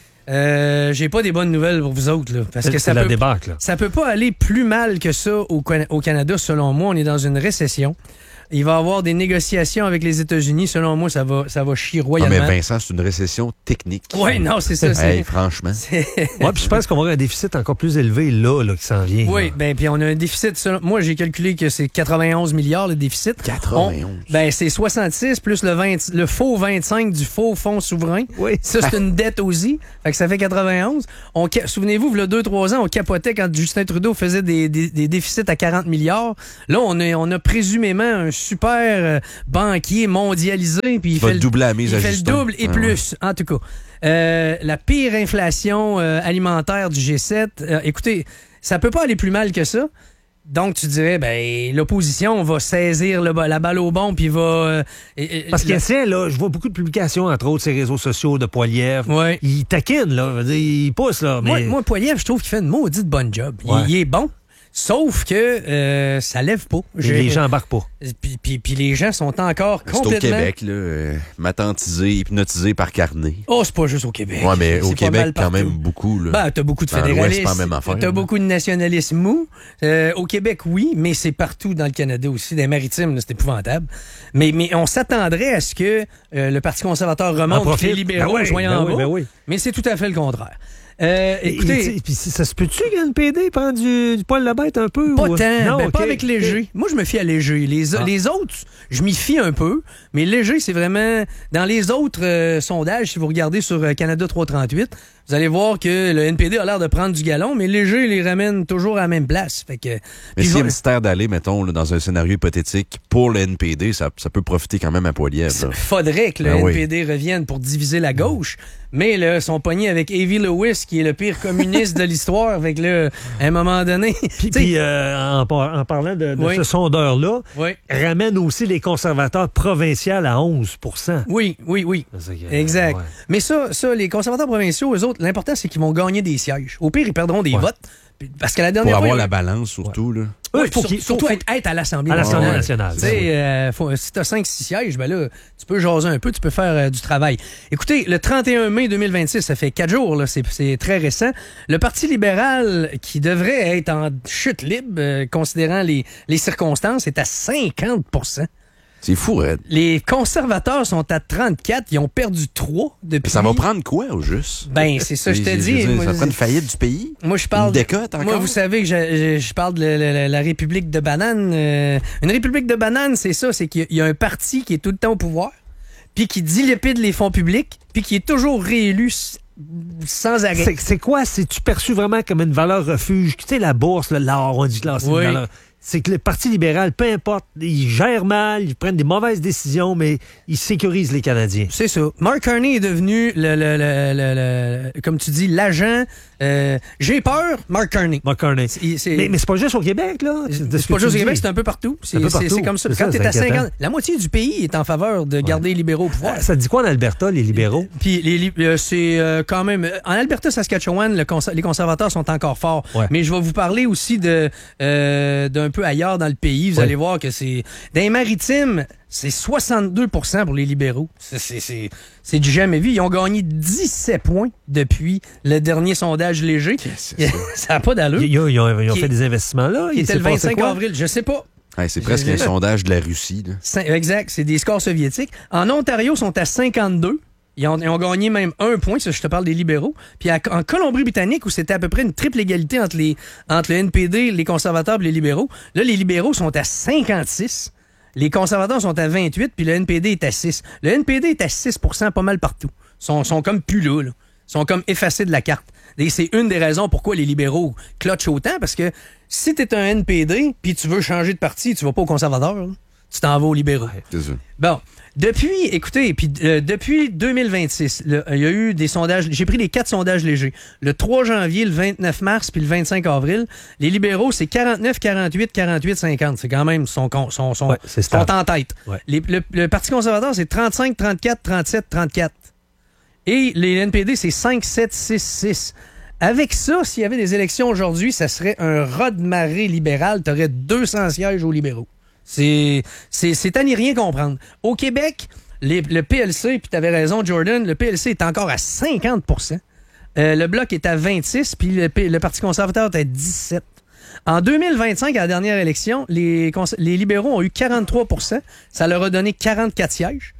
Euh, j'ai pas des bonnes nouvelles pour vous autres, là, parce que ça la peut, débâcle, là. ça peut pas aller plus mal que ça au, au Canada, selon moi. On est dans une récession. Il va y avoir des négociations avec les États-Unis. Selon moi, ça va, ça va chier royalement. Non, mais Vincent, c'est une récession technique. Oui, non, c'est ça. Hey, c'est... franchement. C'est... Ouais, puis je pense qu'on va avoir un déficit encore plus élevé là, là qui s'en vient. Oui, bien, puis on a un déficit. Selon... Moi, j'ai calculé que c'est quatre-vingt-onze milliards, le déficit. quatre-vingt-onze. On... Ben, c'est soixante-six plus le, vingt... le faux vingt-cinq du faux fonds souverain. Oui. Ça, c'est une dette aussi. Fait que ça fait quatre-vingt-onze. On... Souvenez-vous, il y a deux trois ans, on capotait quand Justin Trudeau faisait des, des, des déficits à quarante milliards. Là, on a, on a présumément un super banquier mondialisé. Puis il va fait le doubler la mise il à fait le Justin. double et Ah, plus, en tout cas. Euh, la pire inflation euh, alimentaire du G sept. Euh, écoutez, ça peut pas aller plus mal que ça. Donc, tu dirais, ben, l'opposition va saisir le, la balle au bon, puis va... Euh, et, Parce le... que, là, je vois beaucoup de publications, entre autres, ces réseaux sociaux de Poilievre. Ouais. Il taquine, là. Je veux dire, il pousse, là. Mais... Moi, moi Poilievre, je trouve qu'il fait une maudite bonne job. Il, Ouais. il est bon. Sauf que euh, ça lève pas. Et les gens embarquent pas. Puis, puis, puis les gens sont encore C'est complètement... au Québec, là, euh, matantisé, hypnotisé par Carnet. Oh, c'est pas juste au Québec. Ouais, mais C'est au pas Québec, mal quand partout. même beaucoup. Là. Ben, t'as beaucoup de Dans l'Ouest, fédéralistes. c'est pas la même affaire. T'as là. beaucoup de nationalistes mous. Euh, au Québec, oui, mais c'est partout dans le Canada aussi. Dans les maritimes, là, c'est épouvantable. Mais, mais on s'attendrait à ce que euh, le Parti conservateur En remonte, profite. les libéraux Ben oui, joignent ben en oui, bas. ben oui. Mais c'est tout à fait le contraire. Euh, écoutez, Et, puis ça se peut-tu que le N P D prend du, du poil de bête un peu? pas ou... tant, Non, ben, ok. pas avec Léger. Moi, je me fie à Léger. Les, Ah. les autres, je m'y fie un peu, mais Léger, c'est vraiment... Dans les autres euh, sondages, si vous regardez sur euh, Canada trois cent trente-huit, vous allez voir que le N P D a l'air de prendre du galon, mais Léger les ramène toujours à la même place. Fait que, Mais puis s'il y a va- mystère d'aller, mettons, là, dans un scénario hypothétique, pour le N P D, ça, ça peut profiter quand même à Poilievre. là. faudrait que le Ben oui. N P D revienne pour diviser la gauche, mais là, ils sont pognés avec Avi Lewis, qui est le pire communiste de l'histoire, avec là, à un moment donné... Puis, puis, euh, en, par- en parlant de, de Oui. ce sondeur-là, Oui. ramène aussi les conservateurs provinciaux à onze pour cent. Oui, oui, oui. C'est que, Exact. ouais. Mais ça, ça, les conservateurs provinciaux, eux autres, l'important, c'est qu'ils vont gagner des sièges. Au pire, ils perdront des Ouais. votes. Parce que la Pour dernière avoir fois, la il- balance, surtout. Là. Ouais, Ouais, faut sur- qu'il- surtout faut- être, être à l'Assemblée À l'Assemblée nationale. nationale. Tu sais, ben oui. euh, faut- si t'as cinq six sièges, ben là, tu peux jaser un peu, tu peux faire euh, du travail. Écoutez, le trente et un mai deux mille vingt-six, ça fait quatre jours, là, c'est, c'est très récent. Le Parti libéral, qui devrait être en chute libre, euh, considérant les, les circonstances, est à cinquante pour cent. C'est fou, Red. Les conservateurs sont à trente-quatre, ils ont perdu trois depuis... Ça va prendre quoi, au juste? Ben, c'est ça, je te veux dis. dire, Moi, ça prend une faillite du pays? Moi, je parle. Une décote encore? Moi, vous savez que je, je- je parle de la, la- la République de banane. Euh, une République de banane, c'est ça, c'est qu'il y a- il y a un parti qui est tout le temps au pouvoir, puis qui dilapide les fonds publics, puis qui est toujours réélu s- sans arrêt. C'est, c'est quoi? C'est-tu perçu vraiment comme une valeur refuge? Tu sais, la bourse, là, l'or, on dit que l'or, c'est Oui. une valeur. C'est que le Parti libéral, peu importe, ils gèrent mal, ils prennent des mauvaises décisions, mais ils sécurisent les Canadiens. C'est ça. Mark Carney est devenu, le, le- le- le- le- comme tu dis, l'agent. euh, j'ai peur, Mark Carney. Mark Carney. C'est- c'est- Mais, mais c'est pas juste au Québec, là. de ce C'est que pas tu juste au dis. Québec, c'est un peu partout. C'est, Un peu c'est- partout. c'est comme ça. C'est Quand ça, t'es à c'est inquiétant. cinquante, la moitié du pays est en faveur de garder les libéraux au pouvoir. Ah, ça te dit quoi en Alberta, les libéraux? Puis les, li- euh, c'est euh, quand même... euh, En Alberta, Saskatchewan, le conser- les conservateurs sont encore forts. Ouais. Mais je vais vous parler aussi de euh, d'un peu ailleurs dans le pays. Vous Ouais. allez voir que c'est... Dans les maritimes, c'est soixante-deux pour cent pour les libéraux. C'est, c'est, c'est, c'est du jamais vu. Ils ont gagné dix-sept points depuis le dernier sondage léger. Ça n'a pas d'allure. Ils, ils ont, ils ont Qui- fait des investissements là. Qui Il était s'est le passé vingt-cinq quoi? avril. Je sais pas. Ouais, c'est presque un sondage de la Russie. Là. Cin- Exact, c'est des scores soviétiques. En Ontario, ils sont à cinquante-deux. Ils ont, ils ont gagné même un point, ça, je te parle des libéraux. Puis à- en Colombie-Britannique, où c'était à peu près une triple égalité entre, les, entre le N P D, les conservateurs et les libéraux, là, les libéraux sont à cinquante-six. Les conservateurs sont à vingt-huit, puis le N P D est à six. Le N P D est à six pour cent pas mal partout. Ils sont, sont comme plus là, là. Ils sont comme effacés de la carte. Et c'est une des raisons pourquoi les libéraux clutchent autant, parce que si t'es un N P D, puis tu veux changer de parti, tu vas pas aux conservateurs, là. Tu t'en vas aux libéraux. C'est ça. Bon, depuis, écoutez, puis euh, depuis deux mille vingt-six, le- il y a eu des sondages. J'ai pris les quatre sondages légers. Le trois janvier, le vingt-neuf mars, puis le vingt-cinq avril. Les libéraux, c'est quarante-neuf, quarante-huit, quarante-huit, cinquante. C'est quand même son son son, son Ouais, c'est sont stable. en tête. Ouais. Les- le, le Parti conservateur, c'est trente-cinq, trente-quatre, trente-sept, trente-quatre. Et les N P D, c'est cinq, sept, six, six. Avec ça, s'il y avait des élections aujourd'hui, ça serait un raz-de-marée libéral. Tu aurais deux cents sièges aux libéraux. C'est, c'est, c'est à n'y rien comprendre. Au Québec, les, le P L C, puis tu avais raison, Jordan, le P L C est encore à cinquante pour cent. Euh, le Bloc est à vingt-six, puis le, le Parti conservateur est à dix-sept. En deux mille vingt-cinq, à la dernière élection, les, les libéraux ont eu quarante-trois pour cent. Ça leur a donné quarante-quatre sièges.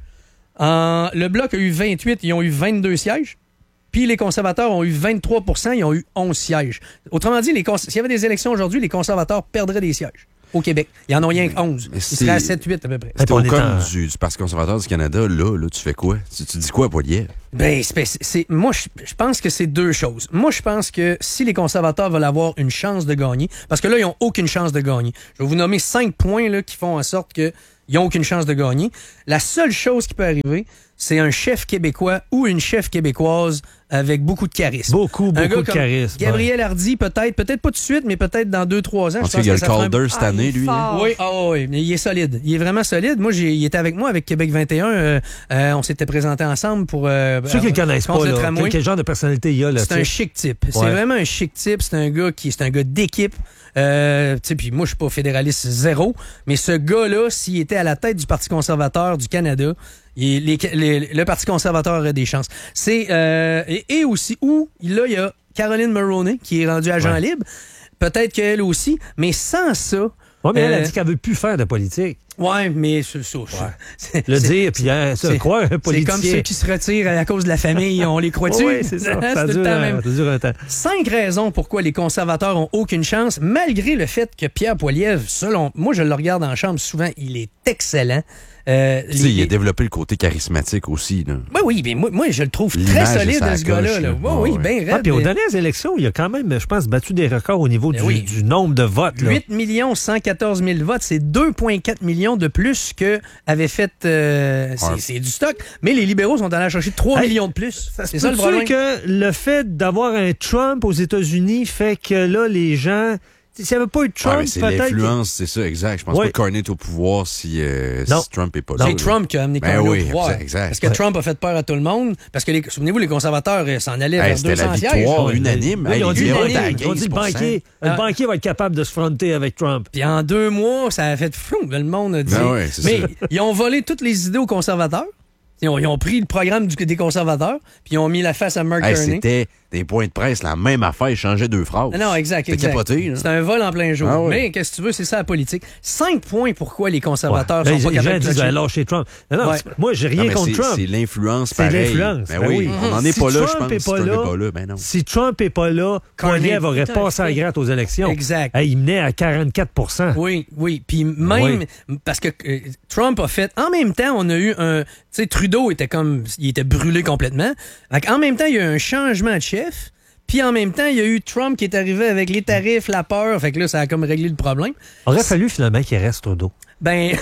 En, le Bloc a eu vingt-huit, ils ont eu vingt-deux sièges. Puis les conservateurs ont eu vingt-trois pour cent, ils ont eu onze sièges. Autrement dit, les cons- s'il y avait des élections aujourd'hui, les conservateurs perdraient des sièges au Québec. Ils en ont rien que onze. Ils seraient à sept huit à peu près. C'est au comme en... du, du Parti conservateur du Canada, là, là tu fais quoi? Tu, tu dis quoi, Poilievre? Ben, c'est, c'est, moi, je, je pense que c'est deux choses. Moi, je pense que si les conservateurs veulent avoir une chance de gagner, parce que là, ils n'ont aucune chance de gagner. Je vais vous nommer cinq points là, qui font en sorte qu'ils n'ont aucune chance de gagner. La seule chose qui peut arriver, c'est un chef québécois ou une chef québécoise avec beaucoup de charisme. Beaucoup, beaucoup de charisme. Gabriel ouais. Hardy, peut-être, peut-être pas tout de suite, mais peut-être dans deux, trois ans. Je pense qu'il y a le Calder un... cette année, ah, lui. Hein? Oui, oh, oui, mais il est solide. Il est vraiment solide. Moi, j'ai, il était avec moi avec Québec vingt et un. Euh, euh, on s'était présentés ensemble pour... Euh, Ceux qui le connaissent pas, là, quel, quel genre de personnalité il y a là. C'est un chic type. Ouais. C'est vraiment un chic type. C'est un gars qui, c'est un gars d'équipe. Euh, tu sais, puis moi, je suis pas fédéraliste zéro, mais ce gars-là, s'il était à la tête du Parti conservateur du Canada, il, les, les, le Parti conservateur aurait des chances. C'est euh, et, et aussi où là, il y a Caroline Mulroney qui est rendue agent ouais. libre. Peut-être qu'elle aussi, mais sans ça. Oui, mais euh, elle a dit qu'elle veut plus faire de politique. Ouais, mais c'est ça. Ouais. Le dire, puis hein, ça, croire un politicien. C'est comme ceux qui se retirent à cause de la famille, on les croit-tu? Oui, c'est ça. Ça, dure, le même. ça dure un temps. Cinq raisons pourquoi les conservateurs ont aucune chance, malgré le fait que Pierre Poilievre, selon moi, je le regarde en chambre souvent, il est excellent. Euh, les... Il a développé le côté charismatique aussi. Là. Oui, oui, mais moi, moi, je le trouve très solide, ce gars-là. Là. Oui, oui, bien raide. Ah, puis aux dernières élections, il a quand même, je pense, battu des records au niveau du, oui. du nombre de votes. Là. huit millions cent quatorze mille votes, c'est deux virgule quatre millions de plus que avait fait... Euh, c'est, ouais. c'est du stock. Mais les libéraux sont allés chercher trois hey, millions de plus. Ça c'est ça le problème. Que le fait d'avoir un Trump aux États-Unis fait que là, les gens... S'il n'y avait pas eu Trump, ouais, c'est peut-être... l'influence, c'est ça, exact. Je pense ouais. pas que Carney est au pouvoir si, euh, si Trump n'est pas là. C'est Trump qui a amené Carney ben oui, au pouvoir. Exact. Parce que ouais. Trump a fait peur à tout le monde. Parce que, les, souvenez-vous, les conservateurs s'en allaient hey, vers deux cents sièges. C'était la victoire unanime. Oui, hey, on dit, unanime. On dit le banquier, ah. le banquier va être capable de se fronter avec Trump. Puis en deux mois, ça a fait flou. Le monde a dit. Ben ouais, c'est mais ça. Ils ont volé toutes les idées aux conservateurs. Ils ont, ils ont pris le programme du, des conservateurs, puis ils ont mis la face à Mark hey, Carney. C'était des points de presse, la même affaire, ils changeaient deux phrases. Non, non exact, exact. Capoté, c'est un vol en plein jour. Ah, oui. Mais qu'est-ce que tu veux, c'est ça la politique. Cinq points pourquoi les conservateurs ouais. sont ben, pas capables de disent à lâcher Trump. Non, non, ouais. Moi, j'ai rien non, contre c'est, Trump. C'est l'influence, pareil. C'est l'influence. Ben oui, mm-hmm. on n'en est si pas là, Trump je pense. Est si Trump là, n'est pas là, ben non. Si Trump n'est pas là, Poilievre aurait passé à la gratte aux élections. Exact. Hey, il menait à quarante-quatre pour cent. Oui, oui. Puis même, oui. parce que euh, Trump a fait... En même temps, on a eu un... Tu sais, Trudeau était comme... Il était brûlé complètement. En même temps, il y a eu un changement de chef. Puis en même temps, il y a eu Trump qui est arrivé avec les tarifs, la peur. Fait que là, ça a comme réglé le problème. Aurait fallu finalement qu'il reste Trudeau. Ben...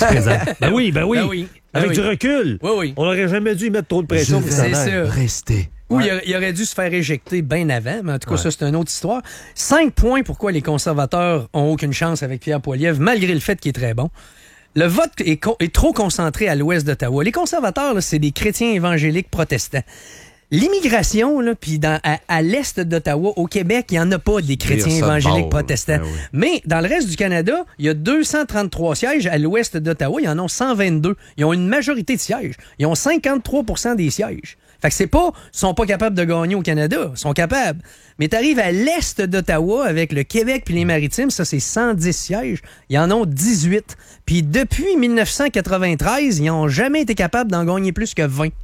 ben oui, ben oui. Ben oui. Avec ben du oui. recul. Oui, oui. On n'aurait jamais dû y mettre trop de pression. Je pour vais ça. rester. Ou ouais. il, aurait, il aurait dû se faire éjecter bien avant, mais en tout cas, ouais. ça, c'est une autre histoire. Cinq points pourquoi les conservateurs ont aucune chance avec Pierre Poilievre, malgré le fait qu'il est très bon. Le vote est, co- est trop concentré à l'ouest d'Ottawa. Les conservateurs, là, c'est des chrétiens évangéliques protestants. L'immigration, là, puis dans, à, à l'est d'Ottawa, au Québec, il n'y en a pas des chrétiens évangéliques bord, protestants. Ben oui. Mais dans le reste du Canada, il y a deux cent trente-trois sièges. À l'ouest d'Ottawa, il y en a cent vingt-deux. Ils ont une majorité de sièges. Ils ont cinquante-trois pour cent des sièges. Fait que c'est pas, ils sont pas capables de gagner au Canada. Ils sont capables. Mais t'arrives à l'est d'Ottawa avec le Québec puis les Maritimes, ça c'est cent dix sièges. Ils en ont dix-huit. Puis depuis dix-neuf cent quatre-vingt-treize, ils n'ont jamais été capables d'en gagner plus que vingt.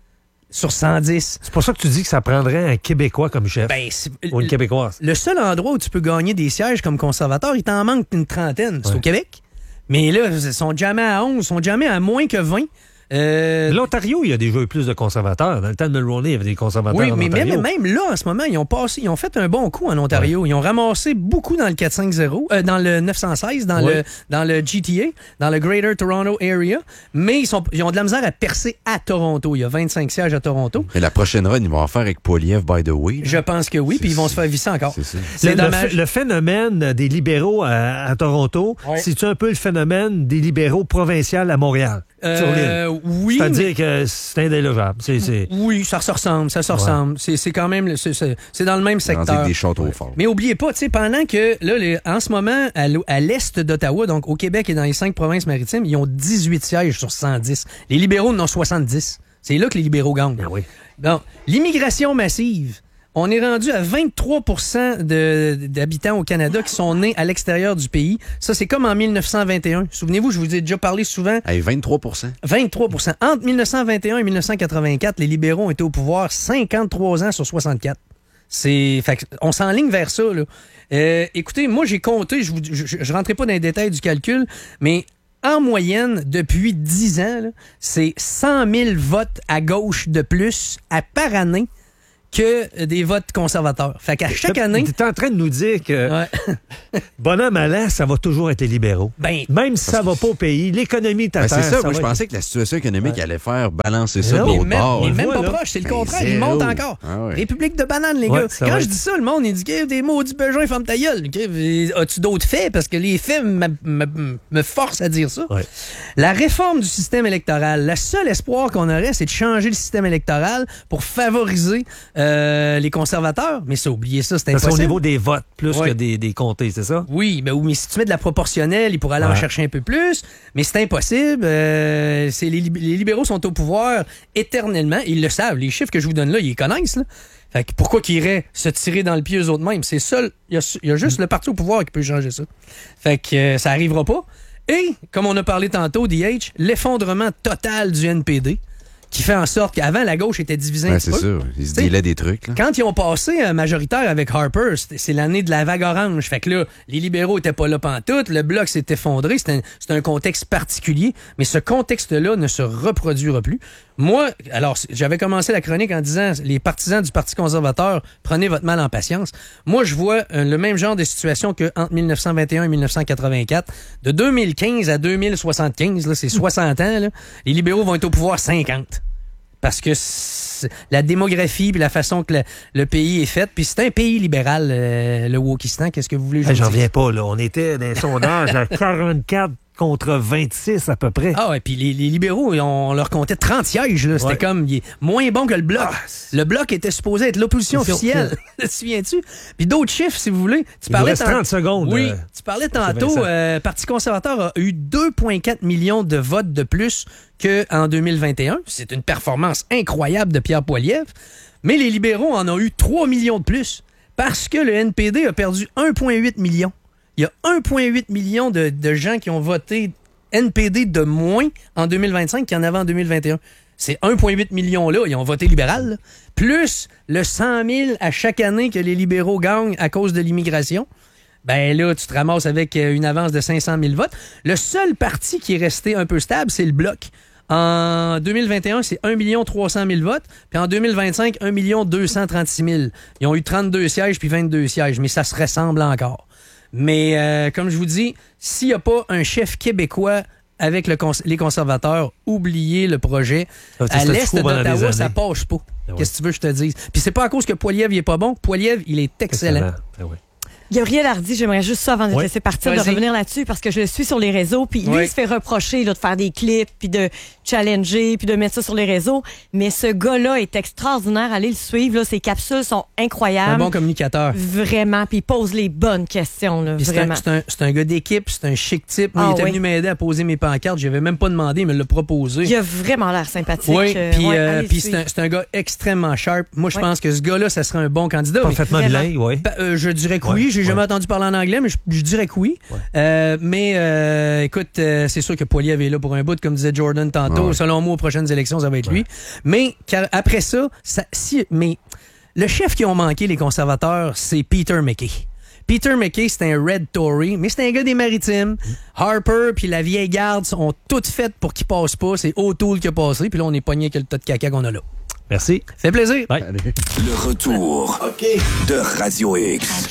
Sur cent dix. C'est pour ça que tu dis que ça prendrait un Québécois comme chef. Ben, ou une Québécoise. Le seul endroit où tu peux gagner des sièges comme conservateur, il t'en manque une trentaine. C'est ouais. au Québec. Mais là, ils sont jamais à onze, ils sont jamais à moins que vingt. Euh... L'Ontario, il y a déjà eu plus de conservateurs. Dans le temps de Mulroney, il y avait des conservateurs oui, en mais Ontario. Même, même là, en ce moment, ils ont passé, ils ont fait un bon coup en Ontario. Ouais. Ils ont ramassé beaucoup dans le quatre cent cinquante, euh, dans le neuf cent seize, dans, ouais. le, dans le G T A, dans le Greater Toronto Area. Mais ils, sont, ils ont de la misère à percer à Toronto. Il y a vingt-cinq sièges à Toronto. Et la prochaine run, ils vont en faire avec Poilievre, by the way. Là. Je pense que oui, c'est, puis ils vont se faire visser encore. C'est, c'est le, le, le phénomène des libéraux à, à Toronto, ouais. c'est un peu le phénomène des libéraux provinciaux à Montréal. Euh, sur l'île. Oui. C'est-à-dire mais... que c'est indélogeable. C'est, c'est... Oui, ça se ressemble, ça se ressemble. Ouais. C'est, c'est quand même, c'est, c'est, c'est dans le même secteur. Avec des châteaux ouais. forts. Mais oubliez pas, tu sais, pendant que, là, les, en ce moment, à, à l'est d'Ottawa, donc au Québec et dans les cinq provinces maritimes, ils ont dix-huit sièges sur cent dix. Les libéraux en ont soixante-dix. C'est là que les libéraux gagnent. Ah oui. Donc, l'immigration massive. On est rendu à vingt-trois pour cent de, d'habitants au Canada qui sont nés à l'extérieur du pays. Ça, c'est comme en mille neuf cent vingt et un. Souvenez-vous, je vous ai déjà parlé souvent. Hey, vingt-trois pour cent. vingt-trois pour cent. Entre mille neuf cent vingt et un et mille neuf cent quatre-vingt-quatre, les libéraux ont été au pouvoir cinquante-trois ans sur soixante-quatre. C'est, fait, on s'enligne vers ça, là. Euh, écoutez, moi, j'ai compté, je ne je, je rentrerai pas dans les détails du calcul, mais en moyenne, depuis dix ans, là, c'est cent mille votes à gauche de plus à par année que des votes conservateurs. Fait qu'à chaque année... Tu es en train de nous dire que, ouais. bon an, mal an, ça va toujours être les libéraux. Ben, même si ça va pas au pays, l'économie est à ben, terre. C'est ça, ça moi je être... pensais que la situation économique ouais. allait faire balancer ça de l'autre bord. Mais même pas proche, c'est le contraire, il monte encore. Ah ouais. République de bananes, les ouais, gars. Quand je dis ça, le monde, il dit que des maudits besoins, ferme ta gueule. As-tu d'autres faits? Parce que les faits me forcent à dire ça. Ouais. La réforme du système électoral, le seul espoir qu'on aurait, c'est de changer le système électoral pour favoriser Euh, les conservateurs, mais ça, oubliez ça, c'est impossible. C'est au niveau des votes, plus ouais. que des, des comtés, c'est ça? Oui, mais, mais si tu mets de la proportionnelle, ils pourraient aller ouais. en chercher un peu plus, mais c'est impossible. Euh, c'est les, les libéraux sont au pouvoir éternellement, ils le savent. Les chiffres que je vous donne là, ils les connaissent, là. Fait que pourquoi qu'ils iraient se tirer dans le pied eux autres mêmes? C'est seul, il y, y a juste mm. le parti au pouvoir qui peut changer ça. Fait que euh, ça arrivera pas. Et, comme on a parlé tantôt, D H, l'effondrement total du N P D, qui fait en sorte qu'avant, la gauche était divisée ouais, un petit c'est peu. sûr. Ils se dilaient des trucs. Là. Quand ils ont passé euh, majoritaire avec Harper, c'est l'année de la vague orange. Fait que là, les libéraux étaient pas là pantoute, le bloc s'est effondré. C'est un, c'est un contexte particulier, mais ce contexte-là ne se reproduira plus. Moi, alors, j'avais commencé la chronique en disant les partisans du Parti conservateur, prenez votre mal en patience. Moi, je vois euh, le même genre de situation qu'entre mille neuf cent vingt et un et mille neuf cent quatre-vingt-quatre. De deux mille quinze à deux mille soixante-quinze, là, c'est soixante ans, là, les libéraux vont être au pouvoir cinquante. Parce que la démographie puis la façon que le, le pays est fait, puis c'est un pays libéral, euh, le Wokistan. Qu'est-ce que vous voulez? Hey, j'en viens pas, là. On était dans un sondage à quarante-quatre contre vingt-six à peu près. Ah ouais, puis les, les libéraux, on leur comptait trente sièges. Là. C'était ouais. comme il est moins bon que le Bloc. Ah, le Bloc était supposé être l'opposition officielle. Te souviens-tu? Puis d'autres chiffres, si vous voulez. Tu il parlais tant... trente secondes. Oui, euh, tu parlais tantôt, euh, Parti conservateur a eu deux virgule quatre millions de votes de plus qu'en deux mille vingt et un. C'est une performance incroyable de Pierre Poilievre. Mais les libéraux en ont eu trois millions de plus parce que le N P D a perdu un virgule huit million. Il y a un virgule huit million de, de gens qui ont voté N P D de moins en deux mille vingt-cinq qu'il y en avait en deux mille vingt et un. Ces un virgule huit millions-là, ils ont voté libéral, là, plus le cent mille à chaque année que les libéraux gagnent à cause de l'immigration. Ben là, tu te ramasses avec une avance de cinq cent mille votes. Le seul parti qui est resté un peu stable, c'est le Bloc. En deux mille vingt et un, c'est un million trois cent mille votes. Puis en deux mille vingt-cinq, un million deux cent trente-six mille. Ils ont eu trente-deux sièges puis vingt-deux sièges, mais ça se ressemble encore. Mais euh, comme je vous dis, s'il n'y a pas un chef québécois avec le cons- les conservateurs, oubliez le projet. Ça, à l'est d'Ottawa, ça passe pas. Ah ouais. Qu'est-ce que tu veux que je te dise? Puis c'est pas à cause que Poilievre il est pas bon. Poilievre, il est excellent. excellent. Ah ouais. Gabriel Hardy, j'aimerais juste ça avant de oui. te laisser partir, Vas-y. de revenir là-dessus parce que je le suis sur les réseaux, puis lui, oui. il se fait reprocher là, de faire des clips, puis de challenger, puis de mettre ça sur les réseaux. Mais ce gars-là est extraordinaire. Allez le suivre, là, ses capsules sont incroyables. Un bon communicateur. Vraiment, puis il pose les bonnes questions. Là, vraiment. C'est, un, c'est, un, c'est un gars d'équipe, c'est un chic type. Moi, ah, il était oui. venu m'aider à poser mes pancartes. Je n'avais même pas demandé, il me l'a proposé. Il a vraiment l'air sympathique. Oui, puis ouais, euh, c'est, un, c'est un gars extrêmement sharp. Moi, je ouais. pense que ce gars-là, ça serait un bon candidat. Parfaitement bilingue, oui. Ben, euh, je dirais que ouais. oui. J'ai ouais. jamais entendu parler en anglais, mais je, je dirais que oui. Ouais. Euh, mais euh, écoute, euh, c'est sûr que Poilievre est là pour un bout, comme disait Jordan tantôt. Ouais. Selon moi, aux prochaines élections, ça va être ouais. lui. Mais car, après ça, ça si, mais le chef qui ont manqué, les conservateurs, c'est Peter MacKay. Peter MacKay, c'est un Red Tory, mais c'est un gars des Maritimes. Harper puis la vieille garde sont toutes faites pour qu'il passe pas. C'est O'Toole qui a passé, puis là, on est pogné avec le tas de caca qu'on a là. Merci. Fait plaisir. Bye. Le retour okay. de Radio X.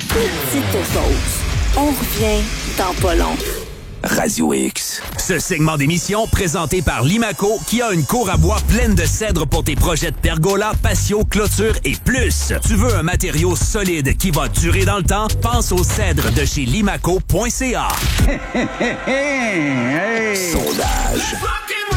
Petite pause. On revient dans pas long. Radio X. Ce segment d'émission présenté par Limaco qui a une cour à bois pleine de cèdre pour tes projets de pergola, patio, clôture et plus. Tu veux un matériau solide qui va durer dans le temps? Pense au cèdre de chez limaco point c a. Sondage.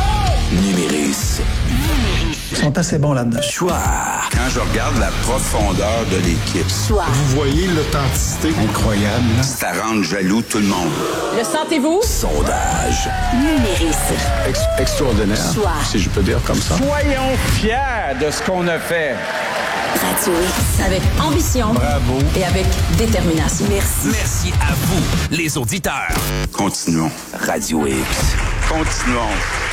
sont assez bons là-dedans. Choix. Quand je regarde la profondeur de l'équipe. Choix. Vous voyez l'authenticité. Incroyable. Hein? Ça rend jaloux tout le monde. Le sentez-vous? Sondage. Numéris. Ex- extraordinaire. Choix. Si je peux dire comme ça. Soyons fiers de ce qu'on a fait. Radio X. Avec ambition. Bravo. Et avec détermination. Merci. Merci à vous, les auditeurs. Continuons. Radio X. Continuons.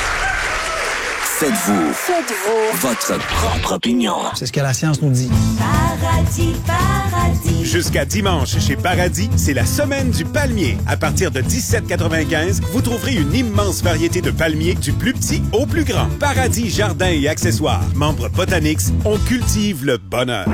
Faites-vous. Faites-vous. Votre propre opinion. C'est ce que la science nous dit. Paradis, paradis. Jusqu'à dimanche, chez Paradis, c'est la semaine du palmier. À partir de dix-sept quatre-vingt-quinze, vous trouverez une immense variété de palmiers du plus petit au plus grand. Paradis Jardins et accessoires. Membre Botanix, on cultive le bonheur.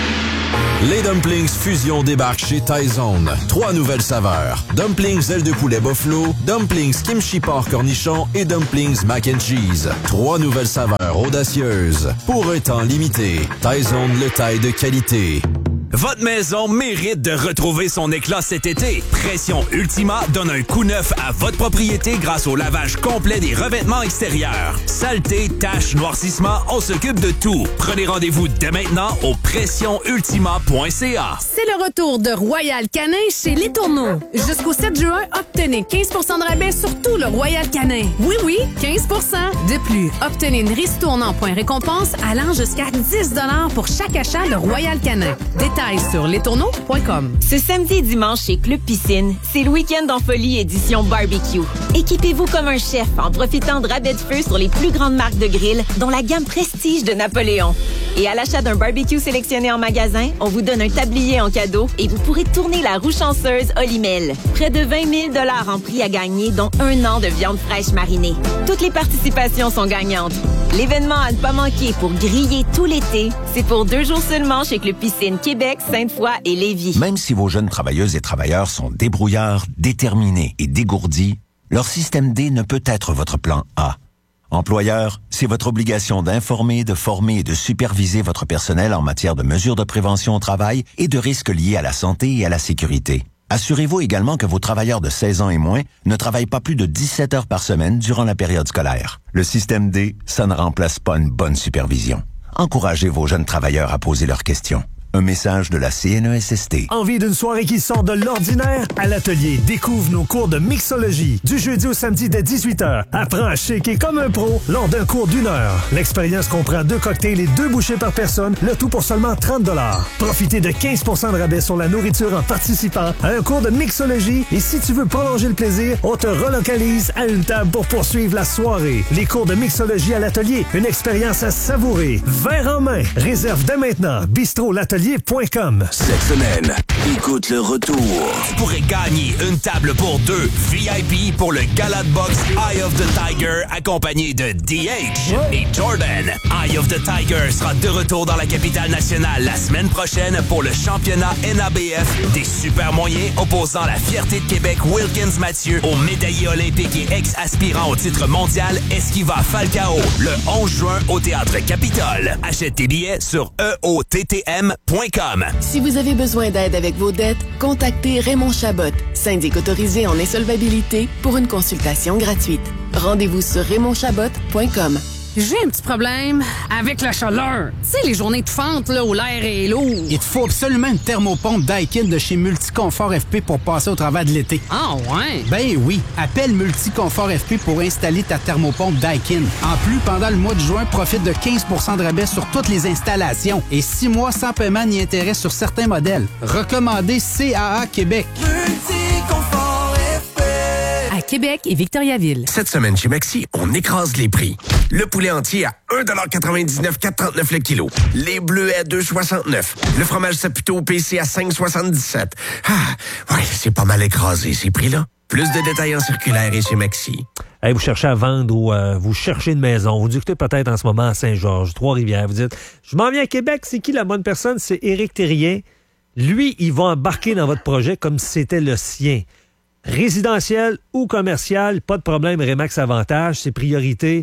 Les Dumplings Fusion débarquent chez Tyzone. Trois nouvelles saveurs. Dumplings ailes de poulet buffalo, Dumplings kimchi porc cornichon et Dumplings mac and cheese. Trois nouvelles saveurs audacieuses. Pour un temps limité. Tyzone, le taille de qualité. Votre maison mérite de retrouver son éclat cet été. Pression Ultima donne un coup neuf à votre propriété grâce au lavage complet des revêtements extérieurs. Saleté, taches, noircissement, on s'occupe de tout. Prenez rendez-vous dès maintenant au pression ultima point c a. C'est le retour de Royal Canin chez Les Tourneaux. Jusqu'au sept juin, obtenez quinze pour cent de rabais sur tout le Royal Canin. Oui, oui, quinze pour cent. De plus, obtenez une ristourne en points récompense allant jusqu'à dix dollars pour chaque achat de Royal Canin. Détails sur les tourneaux point com. Ce samedi et dimanche chez Club Piscine, c'est le week-end en folie édition barbecue. Équipez-vous comme un chef en profitant de rabais de feu sur les plus grandes marques de grill, dont la gamme Prestige de Napoléon. Et à l'achat d'un barbecue sélectionné en magasin, on vous donne un tablier en cadeau et vous pourrez tourner la roue chanceuse Olimel. Près de vingt mille dollars en prix à gagner, dont un an de viande fraîche marinée. Toutes les participations sont gagnantes. L'événement à ne pas manquer pour griller tout l'été, c'est pour deux jours seulement chez Club Piscine Québec, Sainte-Foy et Lévis. Même si vos jeunes travailleuses et travailleurs sont débrouillards, déterminés et dégourdis, leur système D ne peut être votre plan A. Employeur, c'est votre obligation d'informer, de former et de superviser votre personnel en matière de mesures de prévention au travail et de risques liés à la santé et à la sécurité. Assurez-vous également que vos travailleurs de seize ans et moins ne travaillent pas plus de dix-sept heures par semaine durant la période scolaire. Le système D, ça ne remplace pas une bonne supervision. Encouragez vos jeunes travailleurs à poser leurs questions. Un message de la C N E S S T. Envie d'une soirée qui sort de l'ordinaire? À l'atelier, découvre nos cours de mixologie. Du jeudi au samedi dès dix-huit heures. Apprends à shaker comme un pro lors d'un cours d'une heure. L'expérience comprend deux cocktails et deux bouchées par personne, le tout pour seulement trente dollars. Profitez de quinze pour cent de rabais sur la nourriture en participant à un cours de mixologie. Et si tu veux prolonger le plaisir, on te relocalise à une table pour poursuivre la soirée. Les cours de mixologie à l'atelier, une expérience à savourer. Verre en main. Réserve dès maintenant. Bistrot l'atelier. Cette semaine, écoute le retour. Tu pourrais gagner une table pour deux V I P pour le Gala de boxe Eye of the Tiger accompagné de D H et Jordan. Eye of the Tiger sera de retour dans la capitale nationale la semaine prochaine pour le championnat N A B F des super moyens opposant la fierté de Québec Wilkins Mathieu au médaillé olympique et ex-aspirant au titre mondial Esquiva Falcao le onze juin au Théâtre Capitole. Achète tes billets sur E O T T M point com. Si vous avez besoin d'aide avec vos dettes, contactez Raymond Chabot, syndic autorisé en insolvabilité, pour une consultation gratuite. Rendez-vous sur raymond chabot point com. J'ai un petit problème avec la chaleur. Tu sais, les journées de fente, là, où l'air est lourd. Il te faut absolument une thermopompe Daikin de chez Multiconfort F P pour passer au travers de l'été. Ah ouais? Ben oui. Appelle Multiconfort F P pour installer ta thermopompe Daikin. En plus, pendant le mois de juin, profite de quinze pour cent de rabais sur toutes les installations et six mois sans paiement ni intérêt sur certains modèles. Recommandé C A A Québec. Multiconfort F P. À Québec et Victoriaville. Cette semaine chez Maxi, on écrase les prix. Le poulet entier à un dollar quatre-vingt-dix-neuf, quatre trente-neuf le kilo. Les bleuets à deux soixante-neuf. Le fromage Saputo P C à cinq soixante-dix-sept. Ah, ouais, c'est pas mal écrasé ces prix-là. Plus de détails en circulaire et chez Maxi. Hey, vous cherchez à vendre ou euh, vous cherchez une maison. Vous discutez peut-être en ce moment à Saint-Georges, Trois-Rivières. Vous dites, je m'en viens à Québec. C'est qui la bonne personne? C'est Éric Thérien. Lui, il va embarquer dans votre projet comme si c'était le sien. Résidentiel ou commercial, pas de problème, Remax Avantage, c'est priorité.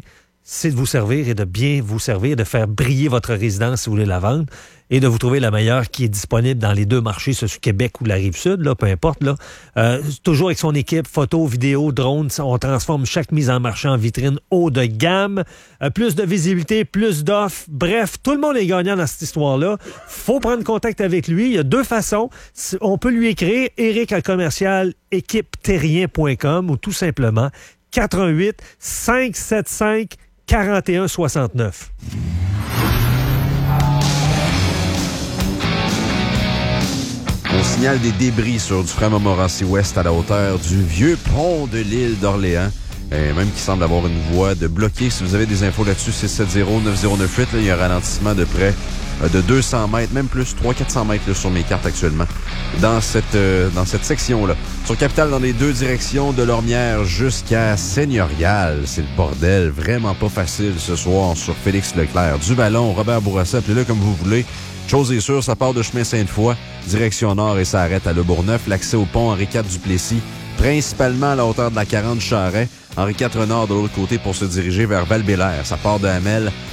c'est de vous servir et de bien vous servir, de faire briller votre résidence si vous voulez la vendre et de vous trouver la meilleure qui est disponible dans les deux marchés, ce soit Québec ou la Rive-Sud, là, peu importe. Là. Euh, toujours avec son équipe, photo, vidéo, drone, on transforme chaque mise en marché en vitrine haut de gamme. Euh, plus de visibilité, plus d'offres. Bref, tout le monde est gagnant dans cette histoire-là. Faut prendre contact avec lui. Il y a deux façons. On peut lui écrire Éric à commercial équipe terrien point com ou tout simplement quatre un huit, cinq sept cinq, quatre un six neuf. On signale des débris sur du frein Montmorency Ouest à la hauteur du vieux pont de l'île d'Orléans. Et même qui semble avoir une voie de bloqué. Si vous avez des infos là-dessus, six sept zéro neuf zéro neuf huit. Là, il y a un ralentissement de près de deux cents mètres, même plus, trois cents à quatre cents mètres là, sur mes cartes actuellement, dans cette, euh, dans cette section-là. Sur Capitale, dans les deux directions, de Lormière jusqu'à Seigneurial. C'est le bordel, vraiment pas facile ce soir sur Félix Leclerc. Du Ballon, Robert Bourassa, appelez-le comme vous voulez. Chose est sûre, ça part de chemin Sainte-Foy, direction nord et ça arrête à Le Bourgneuf. L'accès au pont Henri quatre Duplessis, principalement à la hauteur de la quarante Charret. Henri quatre Nord de l'autre côté pour se diriger vers Val-Bélair. Ça part de Hamel